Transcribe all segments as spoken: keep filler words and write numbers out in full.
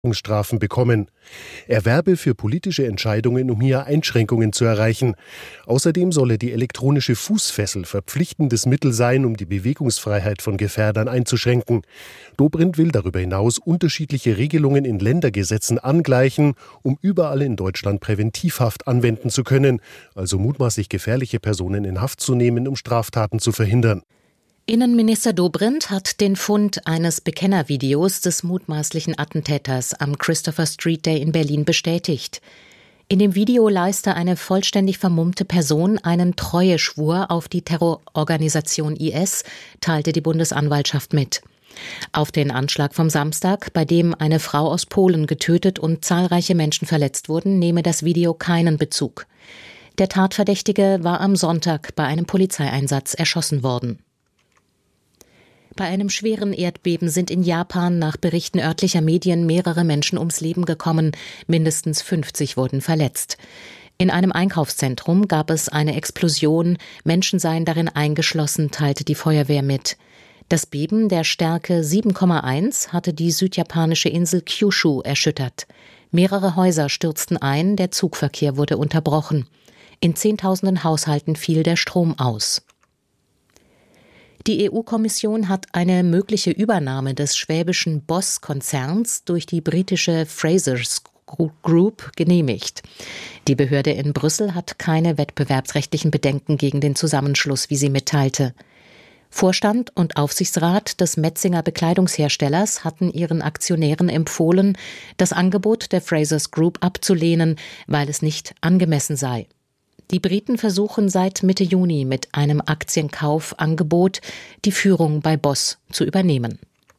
Strafen bekommen. Er werbe für politische Entscheidungen, um hier Einschränkungen zu erreichen. Außerdem solle die elektronische Fußfessel verpflichtendes Mittel sein, um die Bewegungsfreiheit von Gefährdern einzuschränken. Dobrindt will darüber hinaus unterschiedliche Regelungen in Ländergesetzen angleichen, um überall in Deutschland Präventivhaft anwenden zu können, also mutmaßlich gefährliche Personen in Haft zu nehmen, um Straftaten zu verhindern. Innenminister Dobrindt hat den Fund eines Bekennervideos des mutmaßlichen Attentäters am Christopher Street Day in Berlin bestätigt. In dem Video leiste eine vollständig vermummte Person einen Treueschwur auf die Terrororganisation I S, teilte die Bundesanwaltschaft mit. Auf den Anschlag vom Samstag, bei dem eine Frau aus Polen getötet und zahlreiche Menschen verletzt wurden, nehme das Video keinen Bezug. Der Tatverdächtige war am Sonntag bei einem Polizeieinsatz erschossen worden. Bei einem schweren Erdbeben sind in Japan nach Berichten örtlicher Medien mehrere Menschen ums Leben gekommen, mindestens fünfzig wurden verletzt. In einem Einkaufszentrum gab es eine Explosion, Menschen seien darin eingeschlossen, teilte die Feuerwehr mit. Das Beben der Stärke sieben Komma eins hatte die südjapanische Insel Kyushu erschüttert. Mehrere Häuser stürzten ein, der Zugverkehr wurde unterbrochen. In Zehntausenden Haushalten fiel der Strom aus. Die E U-Kommission hat eine mögliche Übernahme des schwäbischen Boss-Konzerns durch die britische Frasers Group genehmigt. Die Behörde in Brüssel hat keine wettbewerbsrechtlichen Bedenken gegen den Zusammenschluss, wie sie mitteilte. Vorstand und Aufsichtsrat des Metzinger Bekleidungsherstellers hatten ihren Aktionären empfohlen, das Angebot der Frasers Group abzulehnen, weil es nicht angemessen sei. Die Briten versuchen seit Mitte Juni mit einem Aktienkaufangebot die Führung bei Boss zu übernehmen.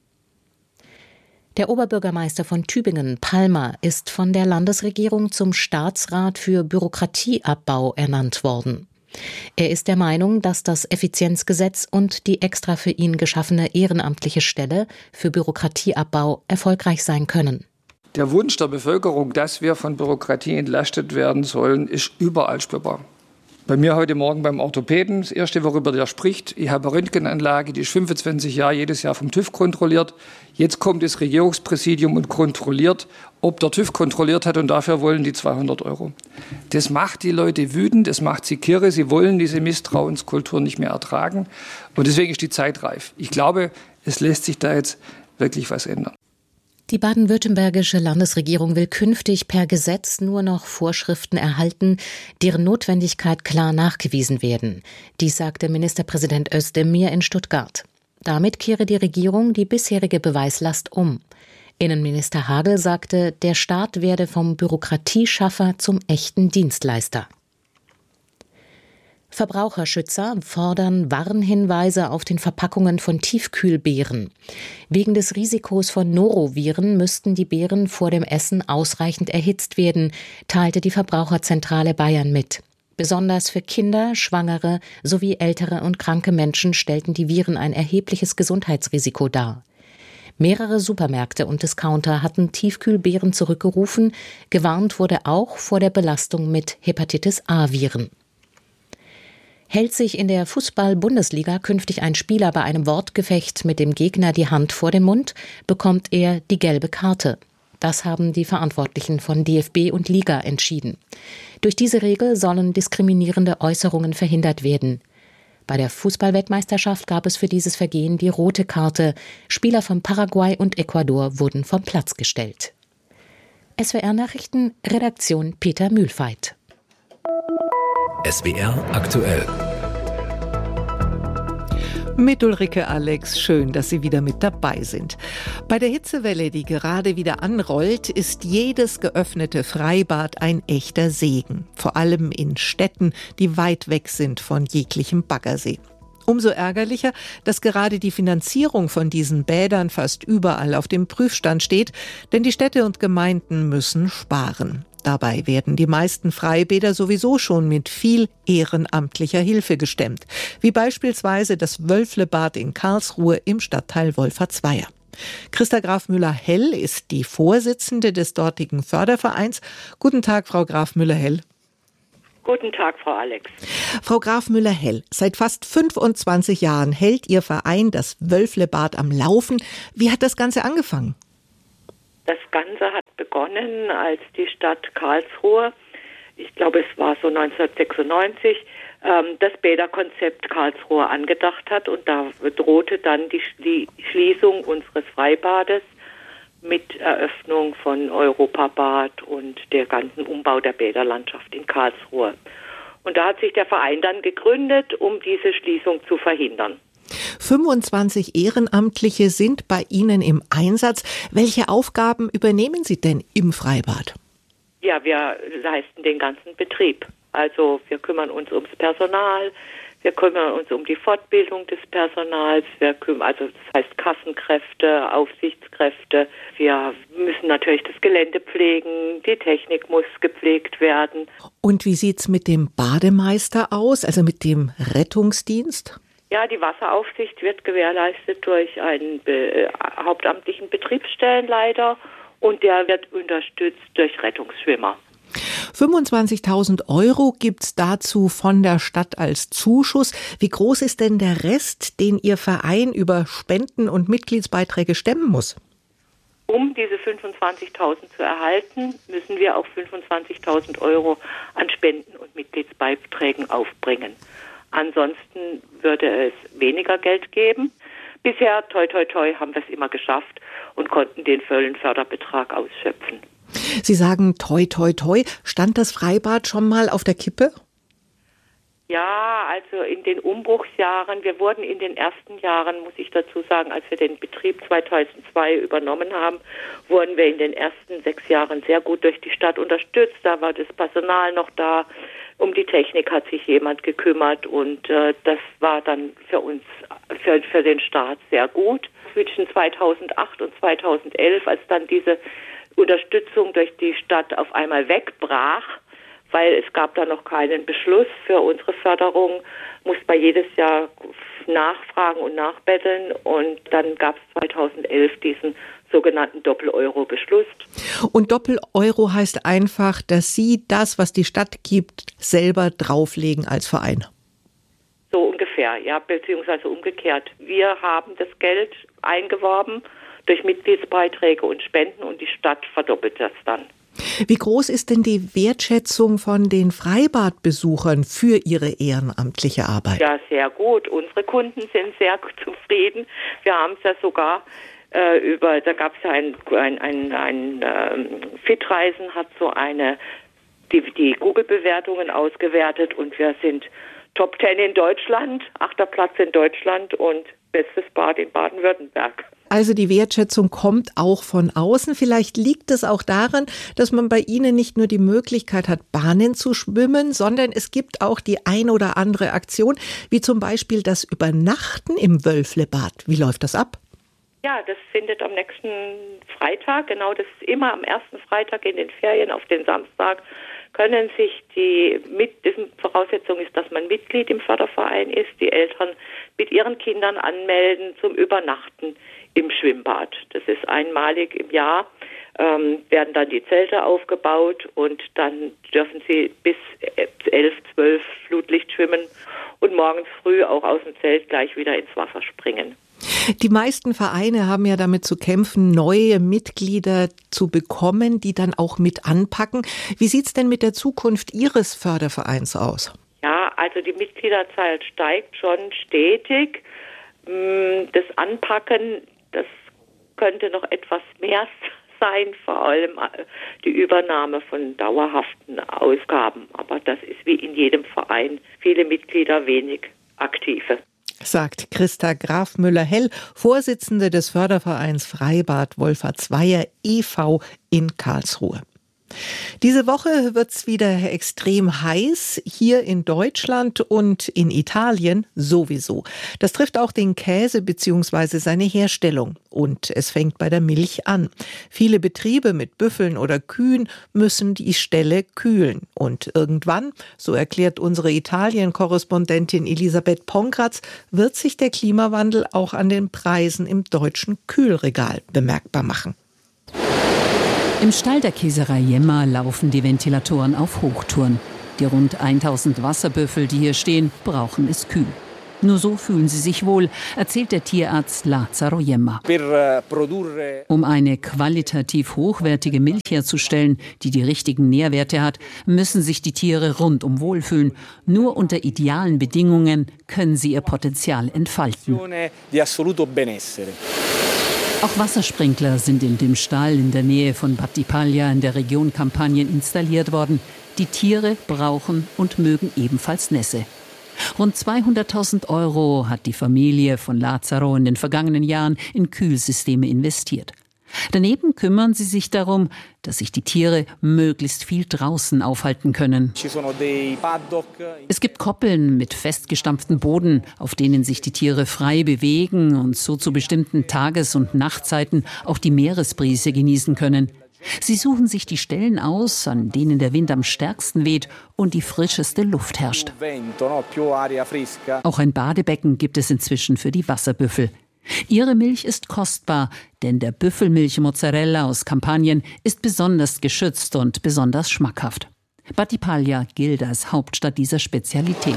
Der Oberbürgermeister von Tübingen, Palmer, ist von der Landesregierung zum Staatsrat für Bürokratieabbau ernannt worden. Er ist der Meinung, dass das Effizienzgesetz und die extra für ihn geschaffene ehrenamtliche Stelle für Bürokratieabbau erfolgreich sein können. Der Wunsch der Bevölkerung, dass wir von Bürokratie entlastet werden sollen, ist überall spürbar. Bei mir heute Morgen beim Orthopäden, das Erste, worüber der spricht, ich habe eine Röntgenanlage, die ist fünfundzwanzig Jahre jedes Jahr vom TÜV kontrolliert. Jetzt kommt das Regierungspräsidium und kontrolliert, ob der TÜV kontrolliert hat, und dafür wollen die zweihundert Euro. Das macht die Leute wütend, das macht sie kirre, sie wollen diese Misstrauenskultur nicht mehr ertragen, und deswegen ist die Zeit reif. Ich glaube, es lässt sich da jetzt wirklich was ändern. Die baden-württembergische Landesregierung will künftig per Gesetz nur noch Vorschriften erhalten, deren Notwendigkeit klar nachgewiesen werden. Dies sagte Ministerpräsident Özdemir in Stuttgart. Damit kehre die Regierung die bisherige Beweislast um. Innenminister Hagel sagte, der Staat werde vom Bürokratieschaffer zum echten Dienstleister. Verbraucherschützer fordern Warnhinweise auf den Verpackungen von Tiefkühlbeeren. Wegen des Risikos von Noroviren müssten die Beeren vor dem Essen ausreichend erhitzt werden, teilte die Verbraucherzentrale Bayern mit. Besonders für Kinder, Schwangere sowie ältere und kranke Menschen stellten die Viren ein erhebliches Gesundheitsrisiko dar. Mehrere Supermärkte und Discounter hatten Tiefkühlbeeren zurückgerufen. Gewarnt wurde auch vor der Belastung mit Hepatitis-A-Viren. Hält sich in der Fußball-Bundesliga künftig ein Spieler bei einem Wortgefecht mit dem Gegner die Hand vor den Mund, bekommt er die gelbe Karte. Das haben die Verantwortlichen von D F B und Liga entschieden. Durch diese Regel sollen diskriminierende Äußerungen verhindert werden. Bei der Fußball-Weltmeisterschaft gab es für dieses Vergehen die rote Karte. Spieler von Paraguay und Ecuador wurden vom Platz gestellt. S W R-Nachrichten, Redaktion Peter Mühlfeit. S W R aktuell. Mit Ulrike Alex, schön, dass Sie wieder mit dabei sind. Bei der Hitzewelle, die gerade wieder anrollt, ist jedes geöffnete Freibad ein echter Segen. Vor allem in Städten, die weit weg sind von jeglichem Baggersee. Umso ärgerlicher, dass gerade die Finanzierung von diesen Bädern fast überall auf dem Prüfstand steht, denn die Städte und Gemeinden müssen sparen. Dabei werden die meisten Freibäder sowieso schon mit viel ehrenamtlicher Hilfe gestemmt, wie beispielsweise das Wölflebad in Karlsruhe im Stadtteil Wolfertsweier. Christa Graf Müller-Hell ist die Vorsitzende des dortigen Fördervereins. Guten Tag, Frau Graf Müller-Hell. Guten Tag, Frau Alex. Frau Graf Müller-Hell, seit fast fünfundzwanzig Jahren hält Ihr Verein das Wölflebad am Laufen. Wie hat das Ganze angefangen? Das Ganze hat begonnen, als die Stadt Karlsruhe, ich glaube es war so neunzehnhundertsechsundneunzig, ähm, das Bäderkonzept Karlsruhe angedacht hat und da drohte dann die, die Schließung unseres Freibades mit Eröffnung von Europabad und der ganzen Umbau der Bäderlandschaft in Karlsruhe. Und da hat sich der Verein dann gegründet, um diese Schließung zu verhindern. fünfundzwanzig Ehrenamtliche sind bei Ihnen im Einsatz. Welche Aufgaben übernehmen Sie denn im Freibad? Ja, wir leisten den ganzen Betrieb. Also wir kümmern uns ums Personal, wir kümmern uns um die Fortbildung des Personals, wir kümmern, also das heißt Kassenkräfte, Aufsichtskräfte. Wir müssen natürlich das Gelände pflegen, die Technik muss gepflegt werden. Und wie sieht's mit dem Bademeister aus, also mit dem Rettungsdienst? Ja, die Wasseraufsicht wird gewährleistet durch einen be- hauptamtlichen Betriebsstellenleiter und der wird unterstützt durch Rettungsschwimmer. fünfundzwanzigtausend Euro gibt's dazu von der Stadt als Zuschuss. Wie groß ist denn der Rest, den Ihr Verein über Spenden und Mitgliedsbeiträge stemmen muss? Um diese fünfundzwanzigtausend zu erhalten, müssen wir auch fünfundzwanzigtausend Euro an Spenden und Mitgliedsbeiträgen aufbringen. Ansonsten würde es weniger Geld geben. Bisher, toi toi toi, haben wir es immer geschafft und konnten den vollen Förderbetrag ausschöpfen. Sie sagen toi toi toi. Stand das Freibad schon mal auf der Kippe? Ja, also in den Umbruchsjahren, wir wurden in den ersten Jahren, muss ich dazu sagen, als wir den Betrieb zweitausendzwei übernommen haben, wurden wir in den ersten sechs Jahren sehr gut durch die Stadt unterstützt. Da war das Personal noch da. Um die Technik hat sich jemand gekümmert und äh, das war dann für uns, für, für den Staat sehr gut. Zwischen zweitausendacht und zweitausendelf, als dann diese Unterstützung durch die Stadt auf einmal wegbrach, weil es gab da noch keinen Beschluss für unsere Förderung, musste man jedes Jahr nachfragen und nachbetteln und dann gab es zweitausendelf diesen sogenannten Doppel-Euro-Beschluss. Und Doppel-Euro heißt einfach, dass Sie das, was die Stadt gibt, selber drauflegen als Verein. So ungefähr, ja, beziehungsweise umgekehrt. Wir haben das Geld eingeworben durch Mitgliedsbeiträge und Spenden und die Stadt verdoppelt das dann. Wie groß ist denn die Wertschätzung von den Freibadbesuchern für ihre ehrenamtliche Arbeit? Ja, sehr gut. Unsere Kunden sind sehr zufrieden. Wir haben es ja sogar äh, über, da gab es ja ein, ein, ein, ein ähm, Fitreisen hat so eine, die, die Google-Bewertungen ausgewertet und wir sind Top Ten in Deutschland, achter Platz in Deutschland und bestes Bad in Baden-Württemberg. Also die Wertschätzung kommt auch von außen. Vielleicht liegt es auch daran, dass man bei Ihnen nicht nur die Möglichkeit hat, Bahnen zu schwimmen, sondern es gibt auch die ein oder andere Aktion, wie zum Beispiel das Übernachten im Wölflebad. Wie läuft das ab? Ja, das findet am nächsten Freitag, genau, das ist immer am ersten Freitag in den Ferien auf den Samstag, können sich die, mit diesen Voraussetzung ist, dass man Mitglied im Förderverein ist, die Eltern mit ihren Kindern anmelden zum Übernachten im Schwimmbad. Das ist einmalig im Jahr, ähm, werden dann die Zelte aufgebaut und dann dürfen sie bis elf, zwölf Flutlicht schwimmen und morgens früh auch aus dem Zelt gleich wieder ins Wasser springen. Die meisten Vereine haben ja damit zu kämpfen, neue Mitglieder zu bekommen, die dann auch mit anpacken. Wie sieht's denn mit der Zukunft Ihres Fördervereins aus? Ja, also die Mitgliederzahl steigt schon stetig. Das Anpacken, das könnte noch etwas mehr sein, vor allem die Übernahme von dauerhaften Ausgaben. Aber das ist wie in jedem Verein. Viele Mitglieder, wenig Aktive. Sagt Christa Graf-Müller-Hell, Vorsitzende des Fördervereins Freibad Wolfertsweier e V in Karlsruhe. Diese Woche wird's wieder extrem heiß, hier in Deutschland und in Italien sowieso. Das trifft auch den Käse bzw. seine Herstellung. Und es fängt bei der Milch an. Viele Betriebe mit Büffeln oder Kühen müssen die Ställe kühlen. Und irgendwann, so erklärt unsere Italien-Korrespondentin Elisabeth Pongratz, wird sich der Klimawandel auch an den Preisen im deutschen Kühlregal bemerkbar machen. Im Stall der Käserei Jemma laufen die Ventilatoren auf Hochtouren. Die rund tausend Wasserbüffel, die hier stehen, brauchen es kühl. Nur so fühlen sie sich wohl, erzählt der Tierarzt Lazzaro Jemma. Um eine qualitativ hochwertige Milch herzustellen, die die richtigen Nährwerte hat, müssen sich die Tiere rundum wohlfühlen. Nur unter idealen Bedingungen können sie ihr Potenzial entfalten. Auch Wassersprinkler sind in dem Stall in der Nähe von Battipaglia in der Region Kampanien installiert worden. Die Tiere brauchen und mögen ebenfalls Nässe. Rund zweihunderttausend Euro hat die Familie von Lazzaro in den vergangenen Jahren in Kühlsysteme investiert. Daneben kümmern sie sich darum, dass sich die Tiere möglichst viel draußen aufhalten können. Es gibt Koppeln mit festgestampftem Boden, auf denen sich die Tiere frei bewegen und so zu bestimmten Tages- und Nachtzeiten auch die Meeresbrise genießen können. Sie suchen sich die Stellen aus, an denen der Wind am stärksten weht und die frischeste Luft herrscht. Auch ein Badebecken gibt es inzwischen für die Wasserbüffel. Ihre Milch ist kostbar, denn der Büffelmilch-Mozzarella aus Kampanien ist besonders geschützt und besonders schmackhaft. Battipaglia gilt als Hauptstadt dieser Spezialität.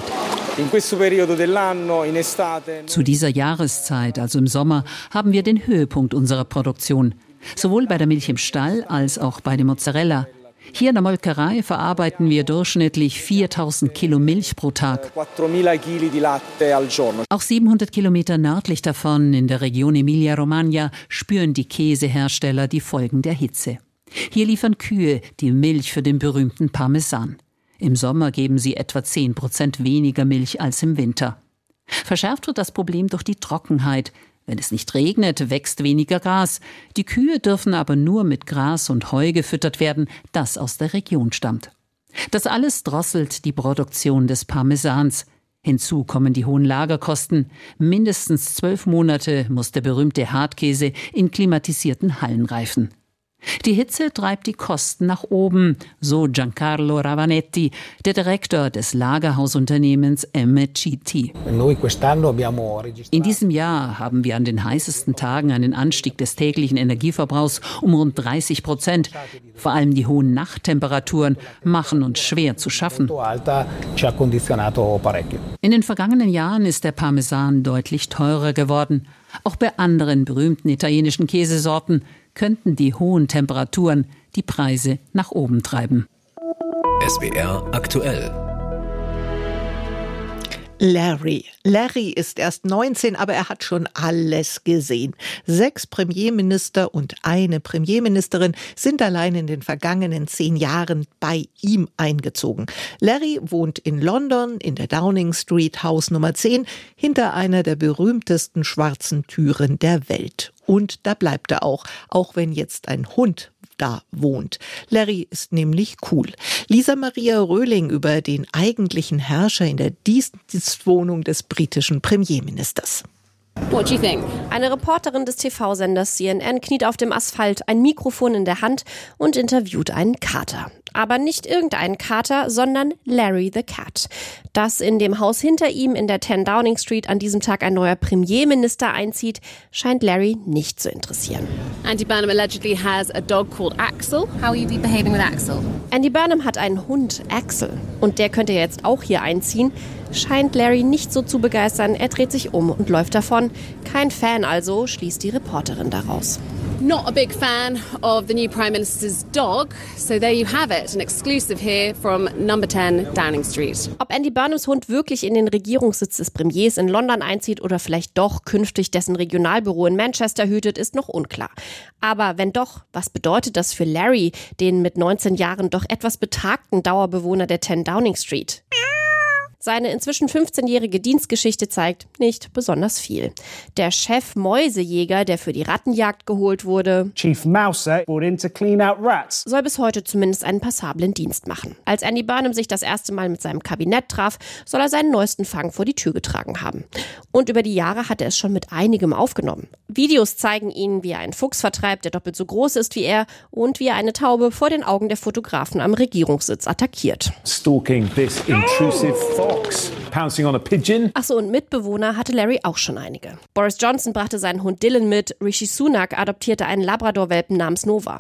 Zu dieser Jahreszeit, also im Sommer, haben wir den Höhepunkt unserer Produktion. Sowohl bei der Milch im Stall als auch bei dem Mozzarella. Hier in der Molkerei verarbeiten wir durchschnittlich viertausend Kilo Milch pro Tag. Auch siebenhundert Kilometer nördlich davon, in der Region Emilia-Romagna, spüren die Käsehersteller die Folgen der Hitze. Hier liefern Kühe die Milch für den berühmten Parmesan. Im Sommer geben sie etwa zehn Prozent weniger Milch als im Winter. Verschärft wird das Problem durch die Trockenheit. Wenn es nicht regnet, wächst weniger Gras. Die Kühe dürfen aber nur mit Gras und Heu gefüttert werden, das aus der Region stammt. Das alles drosselt die Produktion des Parmesans. Hinzu kommen die hohen Lagerkosten. Mindestens zwölf Monate muss der berühmte Hartkäse in klimatisierten Hallen reifen. Die Hitze treibt die Kosten nach oben, so Giancarlo Ravanetti, der Direktor des Lagerhausunternehmens M C T. In diesem Jahr haben wir an den heißesten Tagen einen Anstieg des täglichen Energieverbrauchs um rund dreißig Prozent. Vor allem die hohen Nachttemperaturen machen uns schwer zu schaffen. In den vergangenen Jahren ist der Parmesan deutlich teurer geworden. Auch bei anderen berühmten italienischen Käsesorten könnten die hohen Temperaturen die Preise nach oben treiben. S W R aktuell. Larry. Larry ist erst neunzehn, aber er hat schon alles gesehen. Sechs Premierminister und eine Premierministerin sind allein in den vergangenen zehn Jahren bei ihm eingezogen. Larry wohnt in London in der Downing Street Haus Nummer zehn hinter einer der berühmtesten schwarzen Türen der Welt. Und da bleibt er auch, auch wenn jetzt ein Hund da wohnt. Larry ist nämlich cool. Lisa Maria Röhling über den eigentlichen Herrscher in der Dienstwohnung des britischen Premierministers. What do you think? Eine Reporterin des T V-Senders C N N kniet auf dem Asphalt, ein Mikrofon in der Hand und interviewt einen Kater. Aber nicht irgendeinen Kater, sondern Larry the Cat. Dass in dem Haus hinter ihm in der zehn Downing Street an diesem Tag ein neuer Premierminister einzieht, scheint Larry nicht zu interessieren. Andy Burnham allegedly has a dog called Axel. How will you be behaving with Axel? Andy Burnham hat einen Hund, Axel. Und der könnte jetzt auch hier einziehen. Scheint Larry nicht so zu begeistern. Er dreht sich um und läuft davon. Kein Fan also, schließt die Reporterin daraus. Not a big fan of the new Prime Minister's dog. So there you have it, an exclusive here from number zehn Downing Street. Ob Andy Burnhams Hund wirklich in den Regierungssitz des Premiers in London einzieht oder vielleicht doch künftig dessen Regionalbüro in Manchester hütet, ist noch unklar. Aber wenn doch, was bedeutet das für Larry, den mit neunzehn Jahren doch etwas betagten Dauerbewohner der zehn Downing Street? Seine inzwischen fünfzehnjährige Dienstgeschichte zeigt nicht besonders viel. Der Chef-Mäusejäger, der für die Rattenjagd geholt wurde, Chief Mouser brought in to clean out rats, soll bis heute zumindest einen passablen Dienst machen. Als Andy Burnham sich das erste Mal mit seinem Kabinett traf, soll er seinen neuesten Fang vor die Tür getragen haben. Und über die Jahre hat er es schon mit einigem aufgenommen. Videos zeigen ihn, wie er einen Fuchs vertreibt, der doppelt so groß ist wie er, und wie er eine Taube vor den Augen der Fotografen am Regierungssitz attackiert. Stalking this intrusive fox. Pouncing on a pigeon. Achso, und Mitbewohner hatte Larry auch schon einige. Boris Johnson brachte seinen Hund Dylan mit, Rishi Sunak adoptierte einen Labrador-Welpen namens Nova.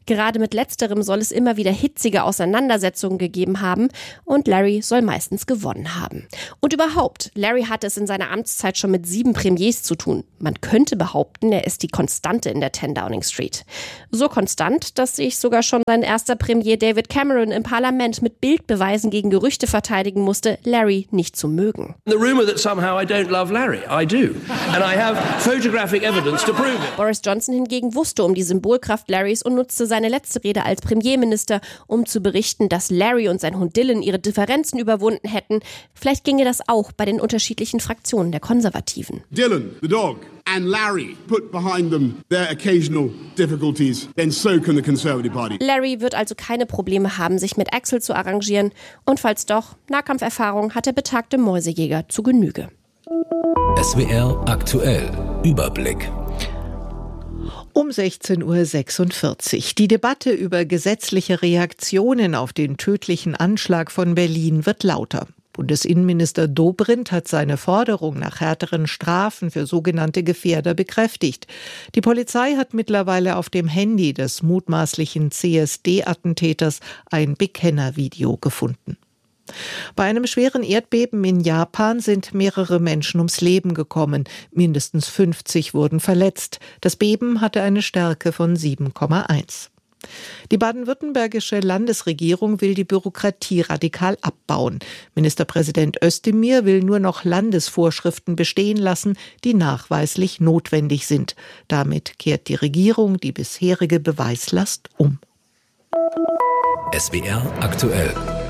Gerade mit letzterem soll es immer wieder hitzige Auseinandersetzungen gegeben haben und Larry soll meistens gewonnen haben. Und überhaupt, Larry hatte es in seiner Amtszeit schon mit sieben Premiers zu tun. Man könnte behaupten, er ist die Konstante in der zehn Downing Street. So konstant, dass sich sogar schon sein erster Premier David Cameron im Parlament mit Bildbeweisen gegen Gerüchte verteidigen musste, Larry nicht zu mögen. The rumor that somehow I don't love Larry, I do. And I have photographic evidence to prove it. Boris Johnson hingegen wusste um die Symbolkraft Larrys und nutzte seine letzte Rede als Premierminister, um zu berichten, dass Larry und sein Hund Dylan ihre Differenzen überwunden hätten. Vielleicht ginge das auch bei den unterschiedlichen Fraktionen der Konservativen. Dylan, the dog, and Larry put behind them their occasional difficulties, then so can the Conservative Party. Larry wird also keine Probleme haben, sich mit Axel zu arrangieren. Und falls doch, Nahkampferfahrung hat der betagte Mäusejäger zu Genüge. S W R aktuell. Überblick. Um sechzehn Uhr sechsundvierzig. Die Debatte über gesetzliche Reaktionen auf den tödlichen Anschlag von Berlin wird lauter. Bundesinnenminister Dobrindt hat seine Forderung nach härteren Strafen für sogenannte Gefährder bekräftigt. Die Polizei hat mittlerweile auf dem Handy des mutmaßlichen C S D-Attentäters ein Bekennervideo gefunden. Bei einem schweren Erdbeben in Japan sind mehrere Menschen ums Leben gekommen. Mindestens fünfzig wurden verletzt. Das Beben hatte eine Stärke von sieben Komma eins. Die baden-württembergische Landesregierung will die Bürokratie radikal abbauen. Ministerpräsident Özdemir will nur noch Landesvorschriften bestehen lassen, die nachweislich notwendig sind. Damit kehrt die Regierung die bisherige Beweislast um. S W R aktuell.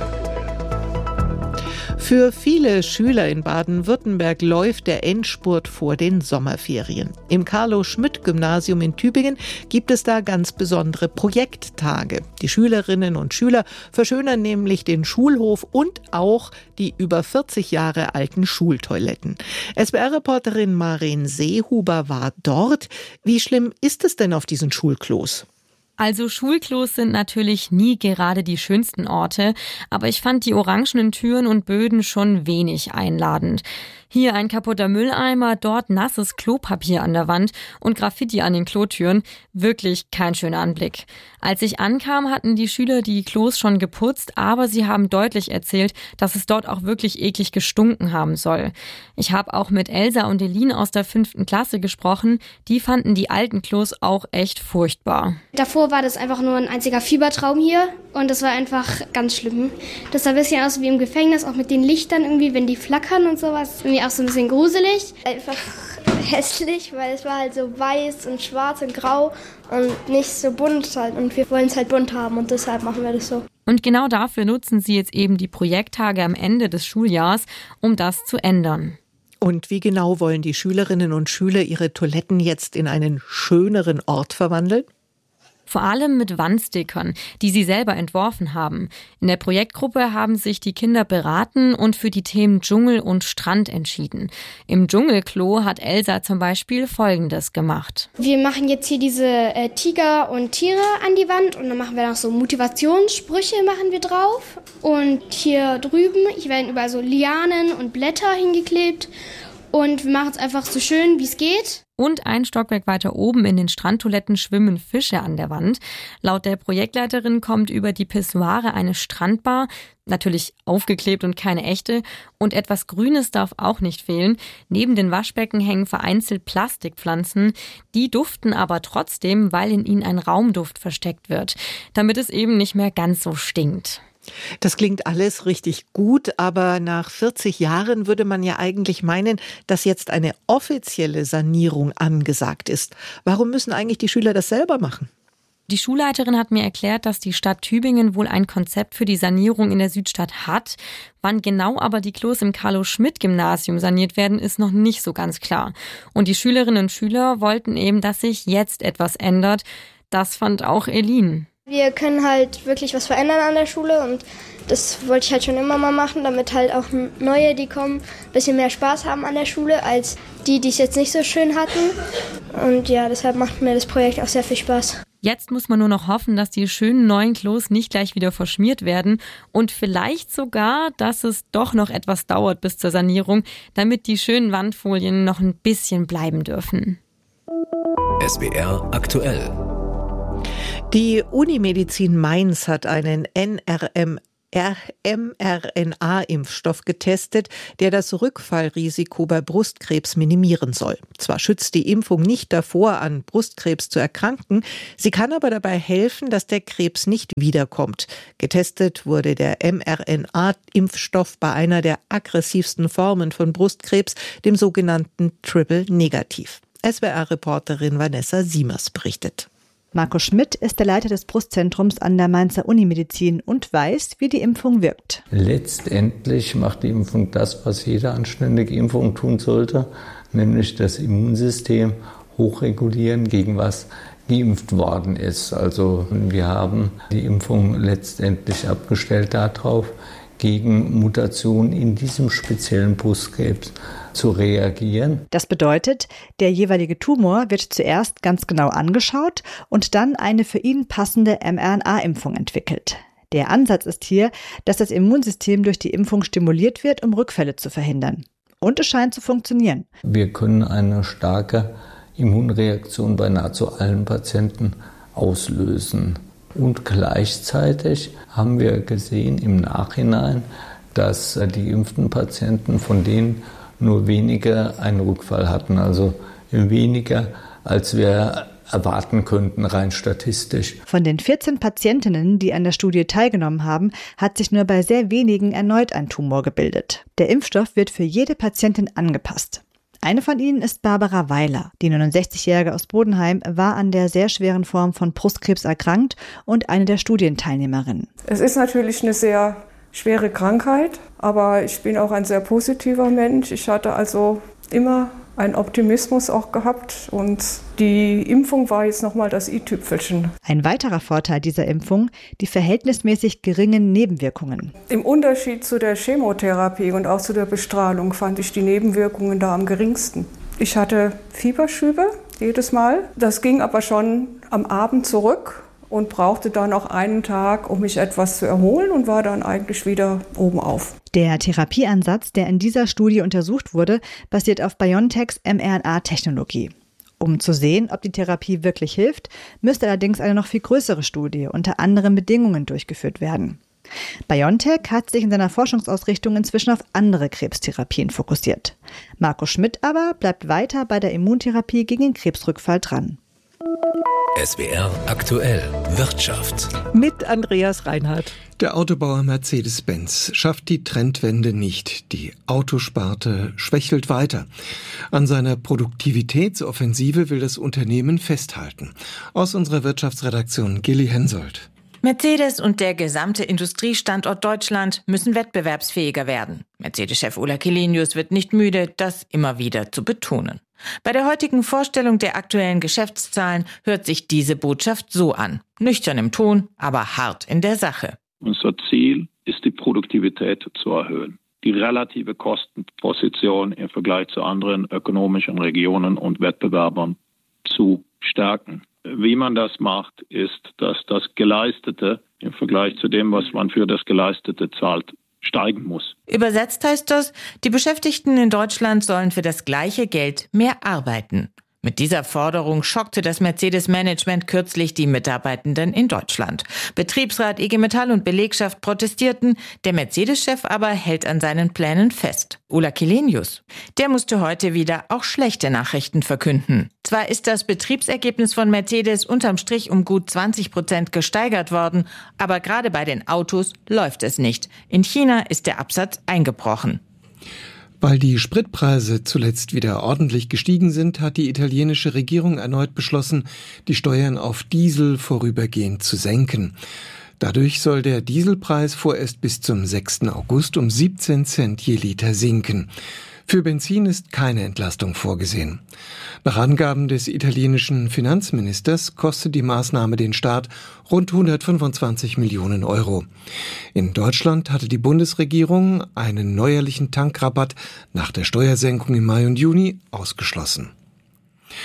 Für viele Schüler in Baden-Württemberg läuft der Endspurt vor den Sommerferien. Im Carlo-Schmidt-Gymnasium in Tübingen gibt es da ganz besondere Projekttage. Die Schülerinnen und Schüler verschönern nämlich den Schulhof und auch die über vierzig Jahre alten Schultoiletten. S W R-Reporterin Maren Seehuber war dort. Wie schlimm ist es denn auf diesen Schulklos? Also Schulklos sind natürlich nie gerade die schönsten Orte, aber ich fand die orangenen Türen und Böden schon wenig einladend. Hier ein kaputter Mülleimer, dort nasses Klopapier an der Wand und Graffiti an den Klotüren. Wirklich kein schöner Anblick. Als ich ankam, hatten die Schüler die Klos schon geputzt, aber sie haben deutlich erzählt, dass es dort auch wirklich eklig gestunken haben soll. Ich habe auch mit Elsa und Eline aus der fünften Klasse gesprochen. Die fanden die alten Klos auch echt furchtbar. Davor war das einfach nur ein einziger Fiebertraum hier und das war einfach ganz schlimm. Das sah ein bisschen aus wie im Gefängnis, auch mit den Lichtern irgendwie, wenn die flackern und sowas. Irgendwie auch so ein bisschen gruselig. Einfach hässlich, weil es war halt so weiß und schwarz und grau und nicht so bunt halt. Und wir wollen es halt bunt haben und deshalb machen wir das so. Und genau dafür nutzen sie jetzt eben die Projekttage am Ende des Schuljahrs, um das zu ändern. Und wie genau wollen die Schülerinnen und Schüler ihre Toiletten jetzt in einen schöneren Ort verwandeln? Vor allem mit Wandstickern, die sie selber entworfen haben. In der Projektgruppe haben sich die Kinder beraten und für die Themen Dschungel und Strand entschieden. Im Dschungelklo hat Elsa zum Beispiel Folgendes gemacht. Wir machen jetzt hier diese äh, Tiger und Tiere an die Wand und dann machen wir noch so Motivationssprüche machen wir drauf. Und hier drüben, hier werden überall so Lianen und Blätter hingeklebt. Und wir machen es einfach so schön, wie es geht. Und ein Stockwerk weiter oben in den Strandtoiletten schwimmen Fische an der Wand. Laut der Projektleiterin kommt über die Pissoire eine Strandbar, natürlich aufgeklebt und keine echte. Und etwas Grünes darf auch nicht fehlen. Neben den Waschbecken hängen vereinzelt Plastikpflanzen. Die duften aber trotzdem, weil in ihnen ein Raumduft versteckt wird, damit es eben nicht mehr ganz so stinkt. Das klingt alles richtig gut, aber nach vierzig Jahren würde man ja eigentlich meinen, dass jetzt eine offizielle Sanierung angesagt ist. Warum müssen eigentlich die Schüler das selber machen? Die Schulleiterin hat mir erklärt, dass die Stadt Tübingen wohl ein Konzept für die Sanierung in der Südstadt hat. Wann genau aber die Klos im Carlo-Schmidt-Gymnasium saniert werden, ist noch nicht so ganz klar. Und die Schülerinnen und Schüler wollten eben, dass sich jetzt etwas ändert. Das fand auch Eline. Wir können halt wirklich was verändern an der Schule und das wollte ich halt schon immer mal machen, damit halt auch neue, die kommen, ein bisschen mehr Spaß haben an der Schule, als die, die es jetzt nicht so schön hatten. Und ja, deshalb macht mir das Projekt auch sehr viel Spaß. Jetzt muss man nur noch hoffen, dass die schönen neuen Klos nicht gleich wieder verschmiert werden und vielleicht sogar, dass es doch noch etwas dauert bis zur Sanierung, damit die schönen Wandfolien noch ein bisschen bleiben dürfen. S W R aktuell. Die Unimedizin Mainz hat einen N R M mRNA-Impfstoff getestet, der das Rückfallrisiko bei Brustkrebs minimieren soll. Zwar schützt die Impfung nicht davor, an Brustkrebs zu erkranken, sie kann aber dabei helfen, dass der Krebs nicht wiederkommt. Getestet wurde der mRNA-Impfstoff bei einer der aggressivsten Formen von Brustkrebs, dem sogenannten Triple-Negativ. S W R-Reporterin Vanessa Siemers berichtet. Marco Schmidt ist der Leiter des Brustzentrums an der Mainzer Unimedizin und weiß, wie die Impfung wirkt. Letztendlich macht die Impfung das, was jede anständige Impfung tun sollte, nämlich das Immunsystem hochregulieren, gegen was geimpft worden ist. Also wir haben die Impfung letztendlich abgestellt darauf, gegen Mutationen in diesem speziellen Brustkrebs zu reagieren. Das bedeutet, der jeweilige Tumor wird zuerst ganz genau angeschaut und dann eine für ihn passende mRNA-Impfung entwickelt. Der Ansatz ist hier, dass das Immunsystem durch die Impfung stimuliert wird, um Rückfälle zu verhindern. Und es scheint zu funktionieren. Wir können eine starke Immunreaktion bei nahezu allen Patienten auslösen. Und gleichzeitig haben wir gesehen im Nachhinein, dass die geimpften Patienten, von denen nur wenige einen Rückfall hatten, also weniger, als wir erwarten könnten, rein statistisch. Von den vierzehn Patientinnen, die an der Studie teilgenommen haben, hat sich nur bei sehr wenigen erneut ein Tumor gebildet. Der Impfstoff wird für jede Patientin angepasst. Eine von ihnen ist Barbara Weiler. Die neunundsechzigjährige aus Bodenheim war an der sehr schweren Form von Brustkrebs erkrankt und eine der Studienteilnehmerinnen. Es ist natürlich eine sehr schwere Krankheit, aber ich bin auch ein sehr positiver Mensch. Ich hatte also immer einen Optimismus auch gehabt und die Impfung war jetzt nochmal das i-Tüpfelchen. Ein weiterer Vorteil dieser Impfung, die verhältnismäßig geringen Nebenwirkungen. Im Unterschied zu der Chemotherapie und auch zu der Bestrahlung fand ich die Nebenwirkungen da am geringsten. Ich hatte Fieberschübe jedes Mal, das ging aber schon am Abend zurück und brauchte dann noch einen Tag, um mich etwas zu erholen und war dann eigentlich wieder oben auf. Der Therapieansatz, der in dieser Studie untersucht wurde, basiert auf BioNTechs mRNA-Technologie. Um zu sehen, ob die Therapie wirklich hilft, müsste allerdings eine noch viel größere Studie unter anderen Bedingungen durchgeführt werden. BioNTech hat sich in seiner Forschungsausrichtung inzwischen auf andere Krebstherapien fokussiert. Marco Schmidt aber bleibt weiter bei der Immuntherapie gegen den Krebsrückfall dran. S W R aktuell Wirtschaft. Mit Andreas Reinhardt. Der Autobauer Mercedes-Benz schafft die Trendwende nicht. Die Autosparte schwächelt weiter. An seiner Produktivitätsoffensive will das Unternehmen festhalten. Aus unserer Wirtschaftsredaktion Gilly Hensoldt. Mercedes und der gesamte Industriestandort Deutschland müssen wettbewerbsfähiger werden. Mercedes-Chef Ola Källenius wird nicht müde, das immer wieder zu betonen. Bei der heutigen Vorstellung der aktuellen Geschäftszahlen hört sich diese Botschaft so an. Nüchtern im Ton, aber hart in der Sache. Unser Ziel ist, die Produktivität zu erhöhen, die relative Kostenposition im Vergleich zu anderen ökonomischen Regionen und Wettbewerbern zu stärken. Wie man das macht, ist, dass das Geleistete im Vergleich zu dem, was man für das Geleistete zahlt, steigen muss. Übersetzt heißt das, die Beschäftigten in Deutschland sollen für das gleiche Geld mehr arbeiten. Mit dieser Forderung schockte das Mercedes-Management kürzlich die Mitarbeitenden in Deutschland. Betriebsrat, I G Metall und Belegschaft protestierten, der Mercedes-Chef aber hält an seinen Plänen fest. Ola Källenius, der musste heute wieder auch schlechte Nachrichten verkünden. Zwar ist das Betriebsergebnis von Mercedes unterm Strich um gut zwanzig Prozent gesteigert worden, aber gerade bei den Autos läuft es nicht. In China ist der Absatz eingebrochen. Weil die Spritpreise zuletzt wieder ordentlich gestiegen sind, hat die italienische Regierung erneut beschlossen, die Steuern auf Diesel vorübergehend zu senken. Dadurch soll der Dieselpreis vorerst bis zum sechsten August um siebzehn Cent je Liter sinken. Für Benzin ist keine Entlastung vorgesehen. Nach Angaben des italienischen Finanzministers kostet die Maßnahme den Staat rund hundertfünfundzwanzig Millionen Euro. In Deutschland hatte die Bundesregierung einen neuerlichen Tankrabatt nach der Steuersenkung im Mai und Juni ausgeschlossen.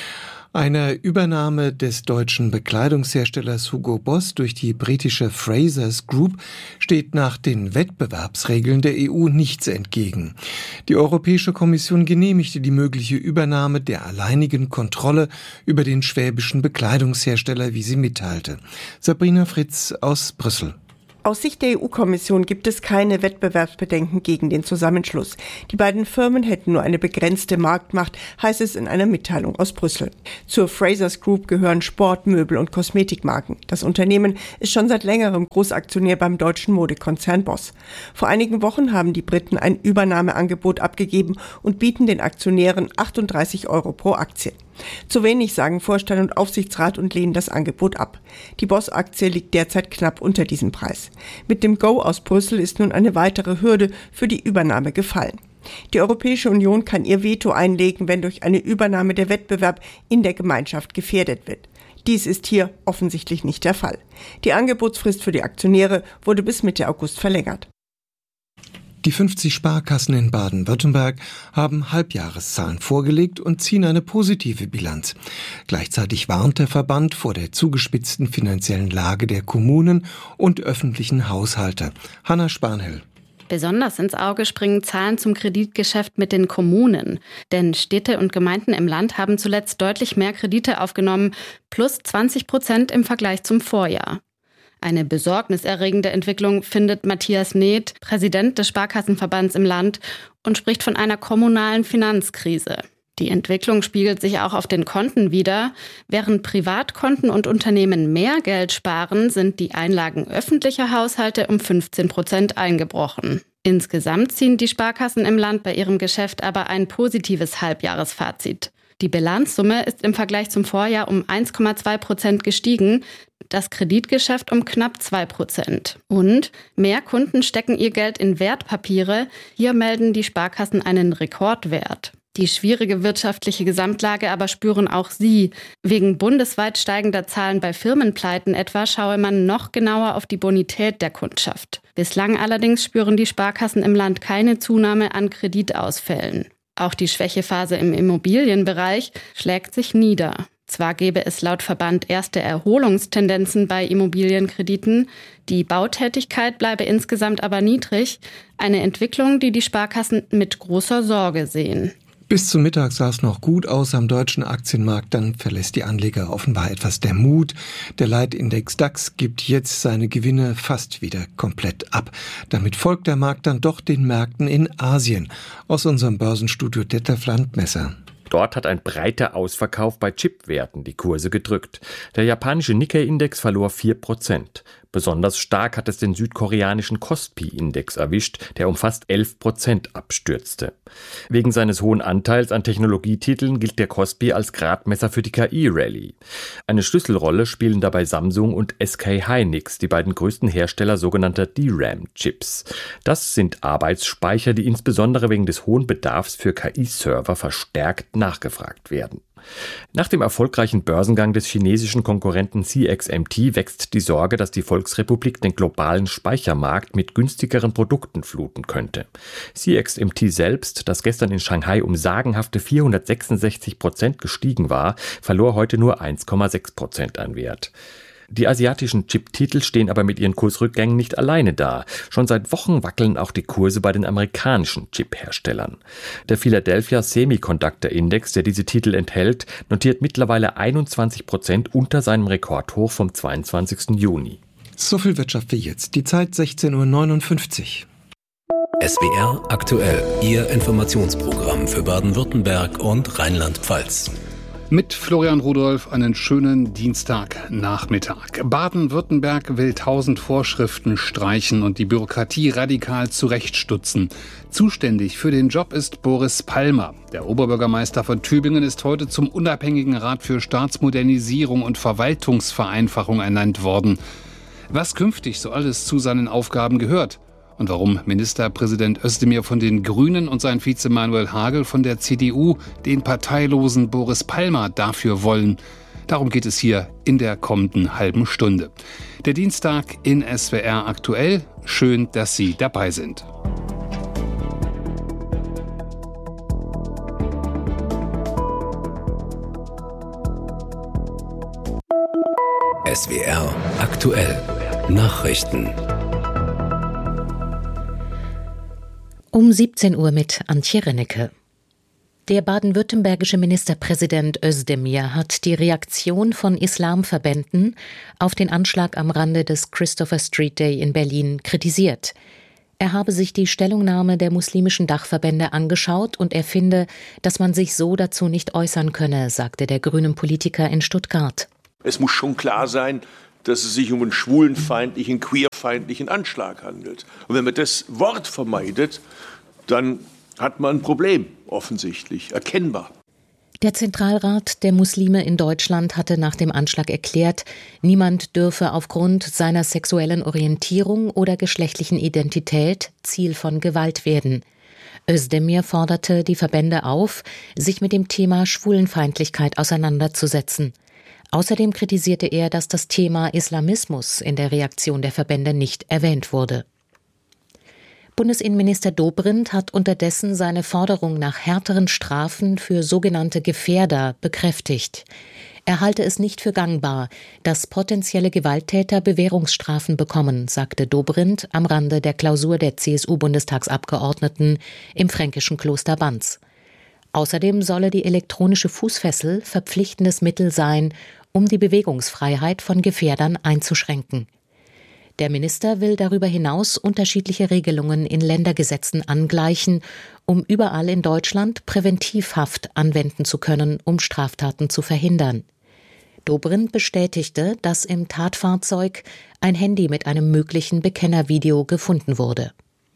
Einer Übernahme des deutschen Bekleidungsherstellers Hugo Boss durch die britische Frasers Group steht nach den Wettbewerbsregeln der E U nichts entgegen. Die Europäische Kommission genehmigte die mögliche Übernahme der alleinigen Kontrolle über den schwäbischen Bekleidungshersteller, wie sie mitteilte. Sabrina Fritz aus Brüssel. Aus Sicht der E U-Kommission gibt es keine Wettbewerbsbedenken gegen den Zusammenschluss. Die beiden Firmen hätten nur eine begrenzte Marktmacht, heißt es in einer Mitteilung aus Brüssel. Zur Frasers Group gehören Sport-, Möbel- und Kosmetikmarken. Das Unternehmen ist schon seit längerem Großaktionär beim deutschen Modekonzern Boss. Vor einigen Wochen haben die Briten ein Übernahmeangebot abgegeben und bieten den Aktionären achtunddreißig Euro pro Aktie. Zu wenig, sagen Vorstand und Aufsichtsrat und lehnen das Angebot ab. Die Boss-Aktie liegt derzeit knapp unter diesem Preis. Mit dem Go aus Brüssel ist nun eine weitere Hürde für die Übernahme gefallen. Die Europäische Union kann ihr Veto einlegen, wenn durch eine Übernahme der Wettbewerb in der Gemeinschaft gefährdet wird. Dies ist hier offensichtlich nicht der Fall. Die Angebotsfrist für die Aktionäre wurde bis Mitte August verlängert. Die fünfzig Sparkassen in Baden-Württemberg haben Halbjahreszahlen vorgelegt und ziehen eine positive Bilanz. Gleichzeitig warnt der Verband vor der zugespitzten finanziellen Lage der Kommunen und öffentlichen Haushalte. Hanna Spanhill. Besonders ins Auge springen Zahlen zum Kreditgeschäft mit den Kommunen. Denn Städte und Gemeinden im Land haben zuletzt deutlich mehr Kredite aufgenommen, plus zwanzig Prozent im Vergleich zum Vorjahr. Eine besorgniserregende Entwicklung findet Matthias Neth, Präsident des Sparkassenverbands im Land, und spricht von einer kommunalen Finanzkrise. Die Entwicklung spiegelt sich auch auf den Konten wider. Während Privatkonten und Unternehmen mehr Geld sparen, sind die Einlagen öffentlicher Haushalte um fünfzehn Prozent eingebrochen. Insgesamt ziehen die Sparkassen im Land bei ihrem Geschäft aber ein positives Halbjahresfazit. Die Bilanzsumme ist im Vergleich zum Vorjahr um eins Komma zwei Prozent gestiegen, das Kreditgeschäft um knapp zwei Prozent. Und mehr Kunden stecken ihr Geld in Wertpapiere. Hier melden die Sparkassen einen Rekordwert. Die schwierige wirtschaftliche Gesamtlage aber spüren auch sie. Wegen bundesweit steigender Zahlen bei Firmenpleiten etwa schaue man noch genauer auf die Bonität der Kundschaft. Bislang allerdings spüren die Sparkassen im Land keine Zunahme an Kreditausfällen. Auch die Schwächephase im Immobilienbereich schlägt sich nieder. Zwar gäbe es laut Verband erste Erholungstendenzen bei Immobilienkrediten, die Bautätigkeit bleibe insgesamt aber niedrig, eine Entwicklung, die die Sparkassen mit großer Sorge sehen. Bis zum Mittag sah es noch gut aus am deutschen Aktienmarkt, dann verlässt die Anleger offenbar etwas der Mut. Der Leitindex DAX gibt jetzt seine Gewinne fast wieder komplett ab. Damit folgt der Markt dann doch den Märkten in Asien. Aus unserem Börsenstudio Detlef Landmesser. Dort hat ein breiter Ausverkauf bei Chipwerten die Kurse gedrückt. Der japanische Nikkei-Index verlor vier Prozent. Besonders stark hat es den südkoreanischen Kospi-Index erwischt, der um fast elf Prozent abstürzte. Wegen seines hohen Anteils an Technologietiteln gilt der Kospi als Gradmesser für die K I-Rallye. Eine Schlüsselrolle spielen dabei Samsung und S K Hynix, die beiden größten Hersteller sogenannter D RAM-Chips. Das sind Arbeitsspeicher, die insbesondere wegen des hohen Bedarfs für K I-Server verstärkt nachgefragt werden. Nach dem erfolgreichen Börsengang des chinesischen Konkurrenten C X M T wächst die Sorge, dass die Volksrepublik den globalen Speichermarkt mit günstigeren Produkten fluten könnte. C X M T selbst, das gestern in Shanghai um sagenhafte vierhundertsechsundsechzig Prozent gestiegen war, verlor heute nur eins Komma sechs Prozent an Wert. Die asiatischen Chip-Titel stehen aber mit ihren Kursrückgängen nicht alleine da. Schon seit Wochen wackeln auch die Kurse bei den amerikanischen Chip-Herstellern. Der Philadelphia Semiconductor Index, der diese Titel enthält, notiert mittlerweile einundzwanzig Prozent unter seinem Rekordhoch vom zweiundzwanzigsten Juni. So viel Wirtschaft wie jetzt. Die Zeit sechzehn Uhr neunundfünfzig. S W R aktuell, Ihr Informationsprogramm für Baden-Württemberg und Rheinland-Pfalz. Mit Florian Rudolph einen schönen Dienstagnachmittag. Baden-Württemberg will tausend Vorschriften streichen und die Bürokratie radikal zurechtstutzen. Zuständig für den Job ist Boris Palmer. Der Oberbürgermeister von Tübingen ist heute zum unabhängigen Rat für Staatsmodernisierung und Verwaltungsvereinfachung ernannt worden. Was künftig so alles zu seinen Aufgaben gehört und warum Ministerpräsident Özdemir von den Grünen und sein Vize Manuel Hagel von der C D U den parteilosen Boris Palmer dafür wollen. Darum geht es hier in der kommenden halben Stunde. Der Dienstag in S W R aktuell. Schön, dass Sie dabei sind. S W R aktuell Nachrichten. Um siebzehn Uhr mit Antje Rennecke. Der baden-württembergische Ministerpräsident Özdemir hat die Reaktion von Islamverbänden auf den Anschlag am Rande des Christopher Street Day in Berlin kritisiert. Er habe sich die Stellungnahme der muslimischen Dachverbände angeschaut und er finde, dass man sich so dazu nicht äußern könne, sagte der grünen Politiker in Stuttgart. Es muss schon klar sein, dass es sich um einen schwulenfeindlichen, queerfeindlichen Anschlag handelt. Und wenn man das Wort vermeidet, dann hat man ein Problem, offensichtlich, erkennbar. Der Zentralrat der Muslime in Deutschland hatte nach dem Anschlag erklärt, niemand dürfe aufgrund seiner sexuellen Orientierung oder geschlechtlichen Identität Ziel von Gewalt werden. Özdemir forderte die Verbände auf, sich mit dem Thema Schwulenfeindlichkeit auseinanderzusetzen. Außerdem kritisierte er, dass das Thema Islamismus in der Reaktion der Verbände nicht erwähnt wurde. Bundesinnenminister Dobrindt hat unterdessen seine Forderung nach härteren Strafen für sogenannte Gefährder bekräftigt. Er halte es nicht für gangbar, dass potenzielle Gewalttäter Bewährungsstrafen bekommen, sagte Dobrindt am Rande der Klausur der C S U-Bundestagsabgeordneten im fränkischen Kloster Banz. Außerdem solle die elektronische Fußfessel verpflichtendes Mittel sein, um die Bewegungsfreiheit von Gefährdern einzuschränken. Der Minister will darüber hinaus unterschiedliche Regelungen in Ländergesetzen angleichen, um überall in Deutschland Präventivhaft anwenden zu können, um Straftaten zu verhindern. Dobrindt bestätigte, dass im Tatfahrzeug ein Handy mit einem möglichen Bekennervideo gefunden wurde.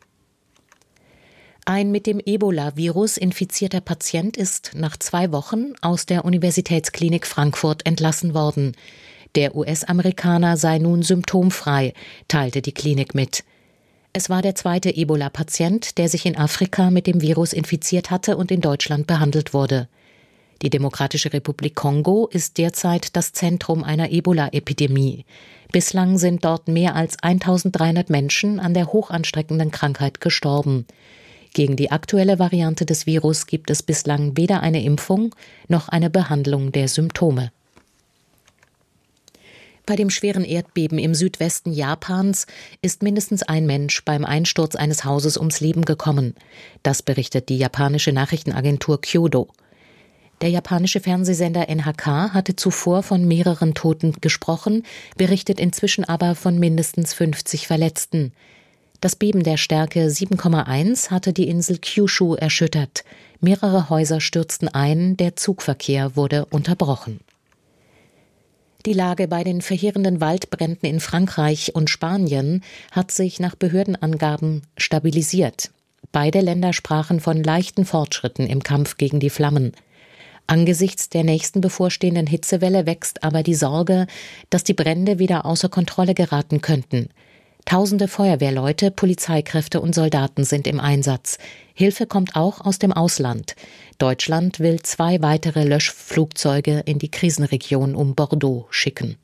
Ein mit dem Ebola-Virus infizierter Patient ist nach zwei Wochen aus der Universitätsklinik Frankfurt entlassen worden. Der U S-Amerikaner sei nun symptomfrei, teilte die Klinik mit. Es war der zweite Ebola-Patient, der sich in Afrika mit dem Virus infiziert hatte und in Deutschland behandelt wurde. Die Demokratische Republik Kongo ist derzeit das Zentrum einer Ebola-Epidemie. Bislang sind dort mehr als eintausenddreihundert Menschen an der hochansteckenden Krankheit gestorben. Gegen die aktuelle Variante des Virus gibt es bislang weder eine Impfung noch eine Behandlung der Symptome. Bei dem schweren Erdbeben im Südwesten Japans ist mindestens ein Mensch beim Einsturz eines Hauses ums Leben gekommen. Das berichtet die japanische Nachrichtenagentur Kyodo. Der japanische Fernsehsender N H K hatte zuvor von mehreren Toten gesprochen, berichtet inzwischen aber von mindestens fünfzig Verletzten. Das Beben der Stärke sieben Komma eins hatte die Insel Kyushu erschüttert. Mehrere Häuser stürzten ein, der Zugverkehr wurde unterbrochen. Die Lage bei den verheerenden Waldbränden in Frankreich und Spanien hat sich nach Behördenangaben stabilisiert. Beide Länder sprachen von leichten Fortschritten im Kampf gegen die Flammen. Angesichts der nächsten bevorstehenden Hitzewelle wächst aber die Sorge, dass die Brände wieder außer Kontrolle geraten könnten. Tausende Feuerwehrleute, Polizeikräfte und Soldaten sind im Einsatz. Hilfe kommt auch aus dem Ausland. Deutschland will zwei weitere Löschflugzeuge in die Krisenregion um Bordeaux schicken.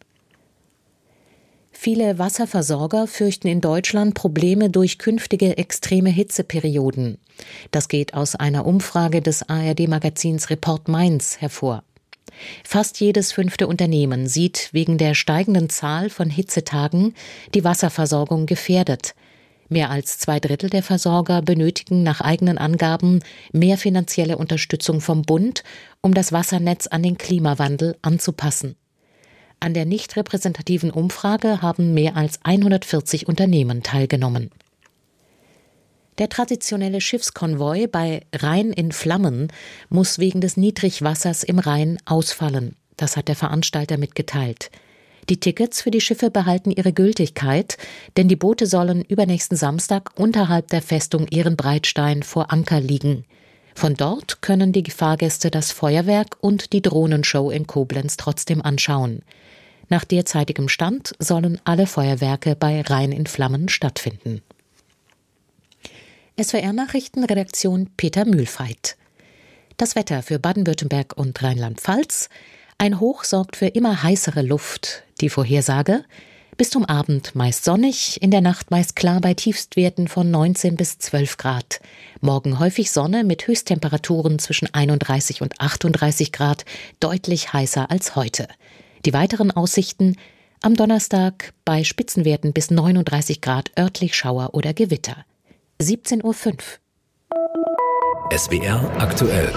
Viele Wasserversorger fürchten in Deutschland Probleme durch künftige extreme Hitzeperioden. Das geht aus einer Umfrage des A R D-Magazins Report Mainz hervor. Fast jedes fünfte Unternehmen sieht wegen der steigenden Zahl von Hitzetagen die Wasserversorgung gefährdet. Mehr als zwei Drittel der Versorger benötigen nach eigenen Angaben mehr finanzielle Unterstützung vom Bund, um das Wassernetz an den Klimawandel anzupassen. An der nicht repräsentativen Umfrage haben mehr als hundertvierzig Unternehmen teilgenommen. Der traditionelle Schiffskonvoi bei Rhein in Flammen muss wegen des Niedrigwassers im Rhein ausfallen. Das hat der Veranstalter mitgeteilt. Die Tickets für die Schiffe behalten ihre Gültigkeit, denn die Boote sollen übernächsten Samstag unterhalb der Festung Ehrenbreitstein vor Anker liegen. Von dort können die Fahrgäste das Feuerwerk und die Drohnenshow in Koblenz trotzdem anschauen. Nach derzeitigem Stand sollen alle Feuerwerke bei Rhein in Flammen stattfinden. S W R-Nachrichten, Redaktion Peter Mühlfeit. Das Wetter für Baden-Württemberg und Rheinland-Pfalz. Ein Hoch sorgt für immer heißere Luft. Die Vorhersage: bis zum Abend meist sonnig, in der Nacht meist klar bei Tiefstwerten von neunzehn bis zwölf Grad. Morgen häufig Sonne mit Höchsttemperaturen zwischen einunddreißig und achtunddreißig Grad, deutlich heißer als heute. Die weiteren Aussichten: Am Donnerstag bei Spitzenwerten bis neununddreißig Grad örtlich Schauer oder Gewitter. siebzehn Uhr fünf. S W R aktuell.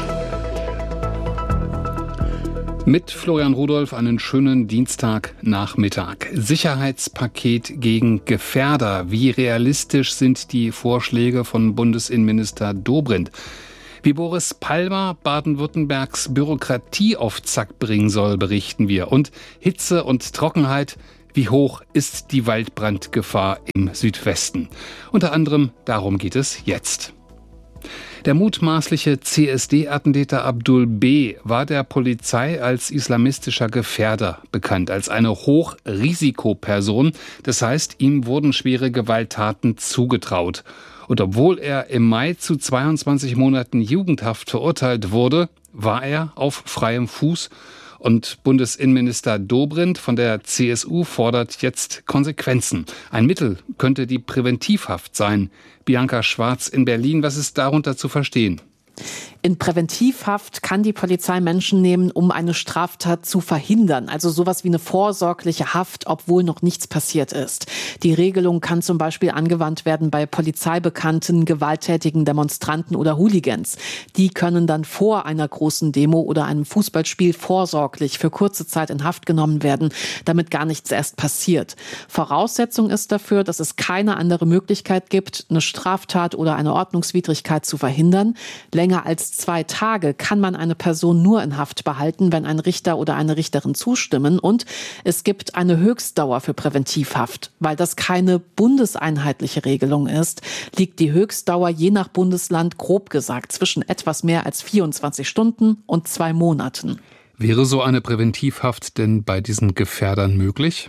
Mit Florian Rudolph einen schönen Dienstagnachmittag. Sicherheitspaket gegen Gefährder. Wie realistisch sind die Vorschläge von Bundesinnenminister Dobrindt? Wie Boris Palmer Baden-Württembergs Bürokratie auf Zack bringen soll, berichten wir. Und Hitze und Trockenheit. Wie hoch ist die Waldbrandgefahr im Südwesten? Unter anderem darum geht es jetzt. Der mutmaßliche C S D-Attentäter Abdul B. war der Polizei als islamistischer Gefährder bekannt, als eine Hochrisikoperson. Das heißt, ihm wurden schwere Gewalttaten zugetraut. Und obwohl er im Mai zu zweiundzwanzig Monaten Jugendhaft verurteilt wurde, war er auf freiem Fuß. Und Bundesinnenminister Dobrindt von der C S U fordert jetzt Konsequenzen. Ein Mittel könnte die Präventivhaft sein. Bianca Schwarz in Berlin, was ist darunter zu verstehen? In Präventivhaft kann die Polizei Menschen nehmen, um eine Straftat zu verhindern. Also sowas wie eine vorsorgliche Haft, obwohl noch nichts passiert ist. Die Regelung kann zum Beispiel angewandt werden bei polizeibekannten, gewalttätigen Demonstranten oder Hooligans. Die können dann vor einer großen Demo oder einem Fußballspiel vorsorglich für kurze Zeit in Haft genommen werden, damit gar nichts erst passiert. Voraussetzung ist dafür, dass es keine andere Möglichkeit gibt, eine Straftat oder eine Ordnungswidrigkeit zu verhindern. Länger als zwei Tage kann man eine Person nur in Haft behalten, wenn ein Richter oder eine Richterin zustimmen. Und es gibt eine Höchstdauer für Präventivhaft. Weil das keine bundeseinheitliche Regelung ist, liegt die Höchstdauer je nach Bundesland grob gesagt zwischen etwas mehr als vierundzwanzig Stunden und zwei Monaten. Wäre so eine Präventivhaft denn bei diesen Gefährdern möglich?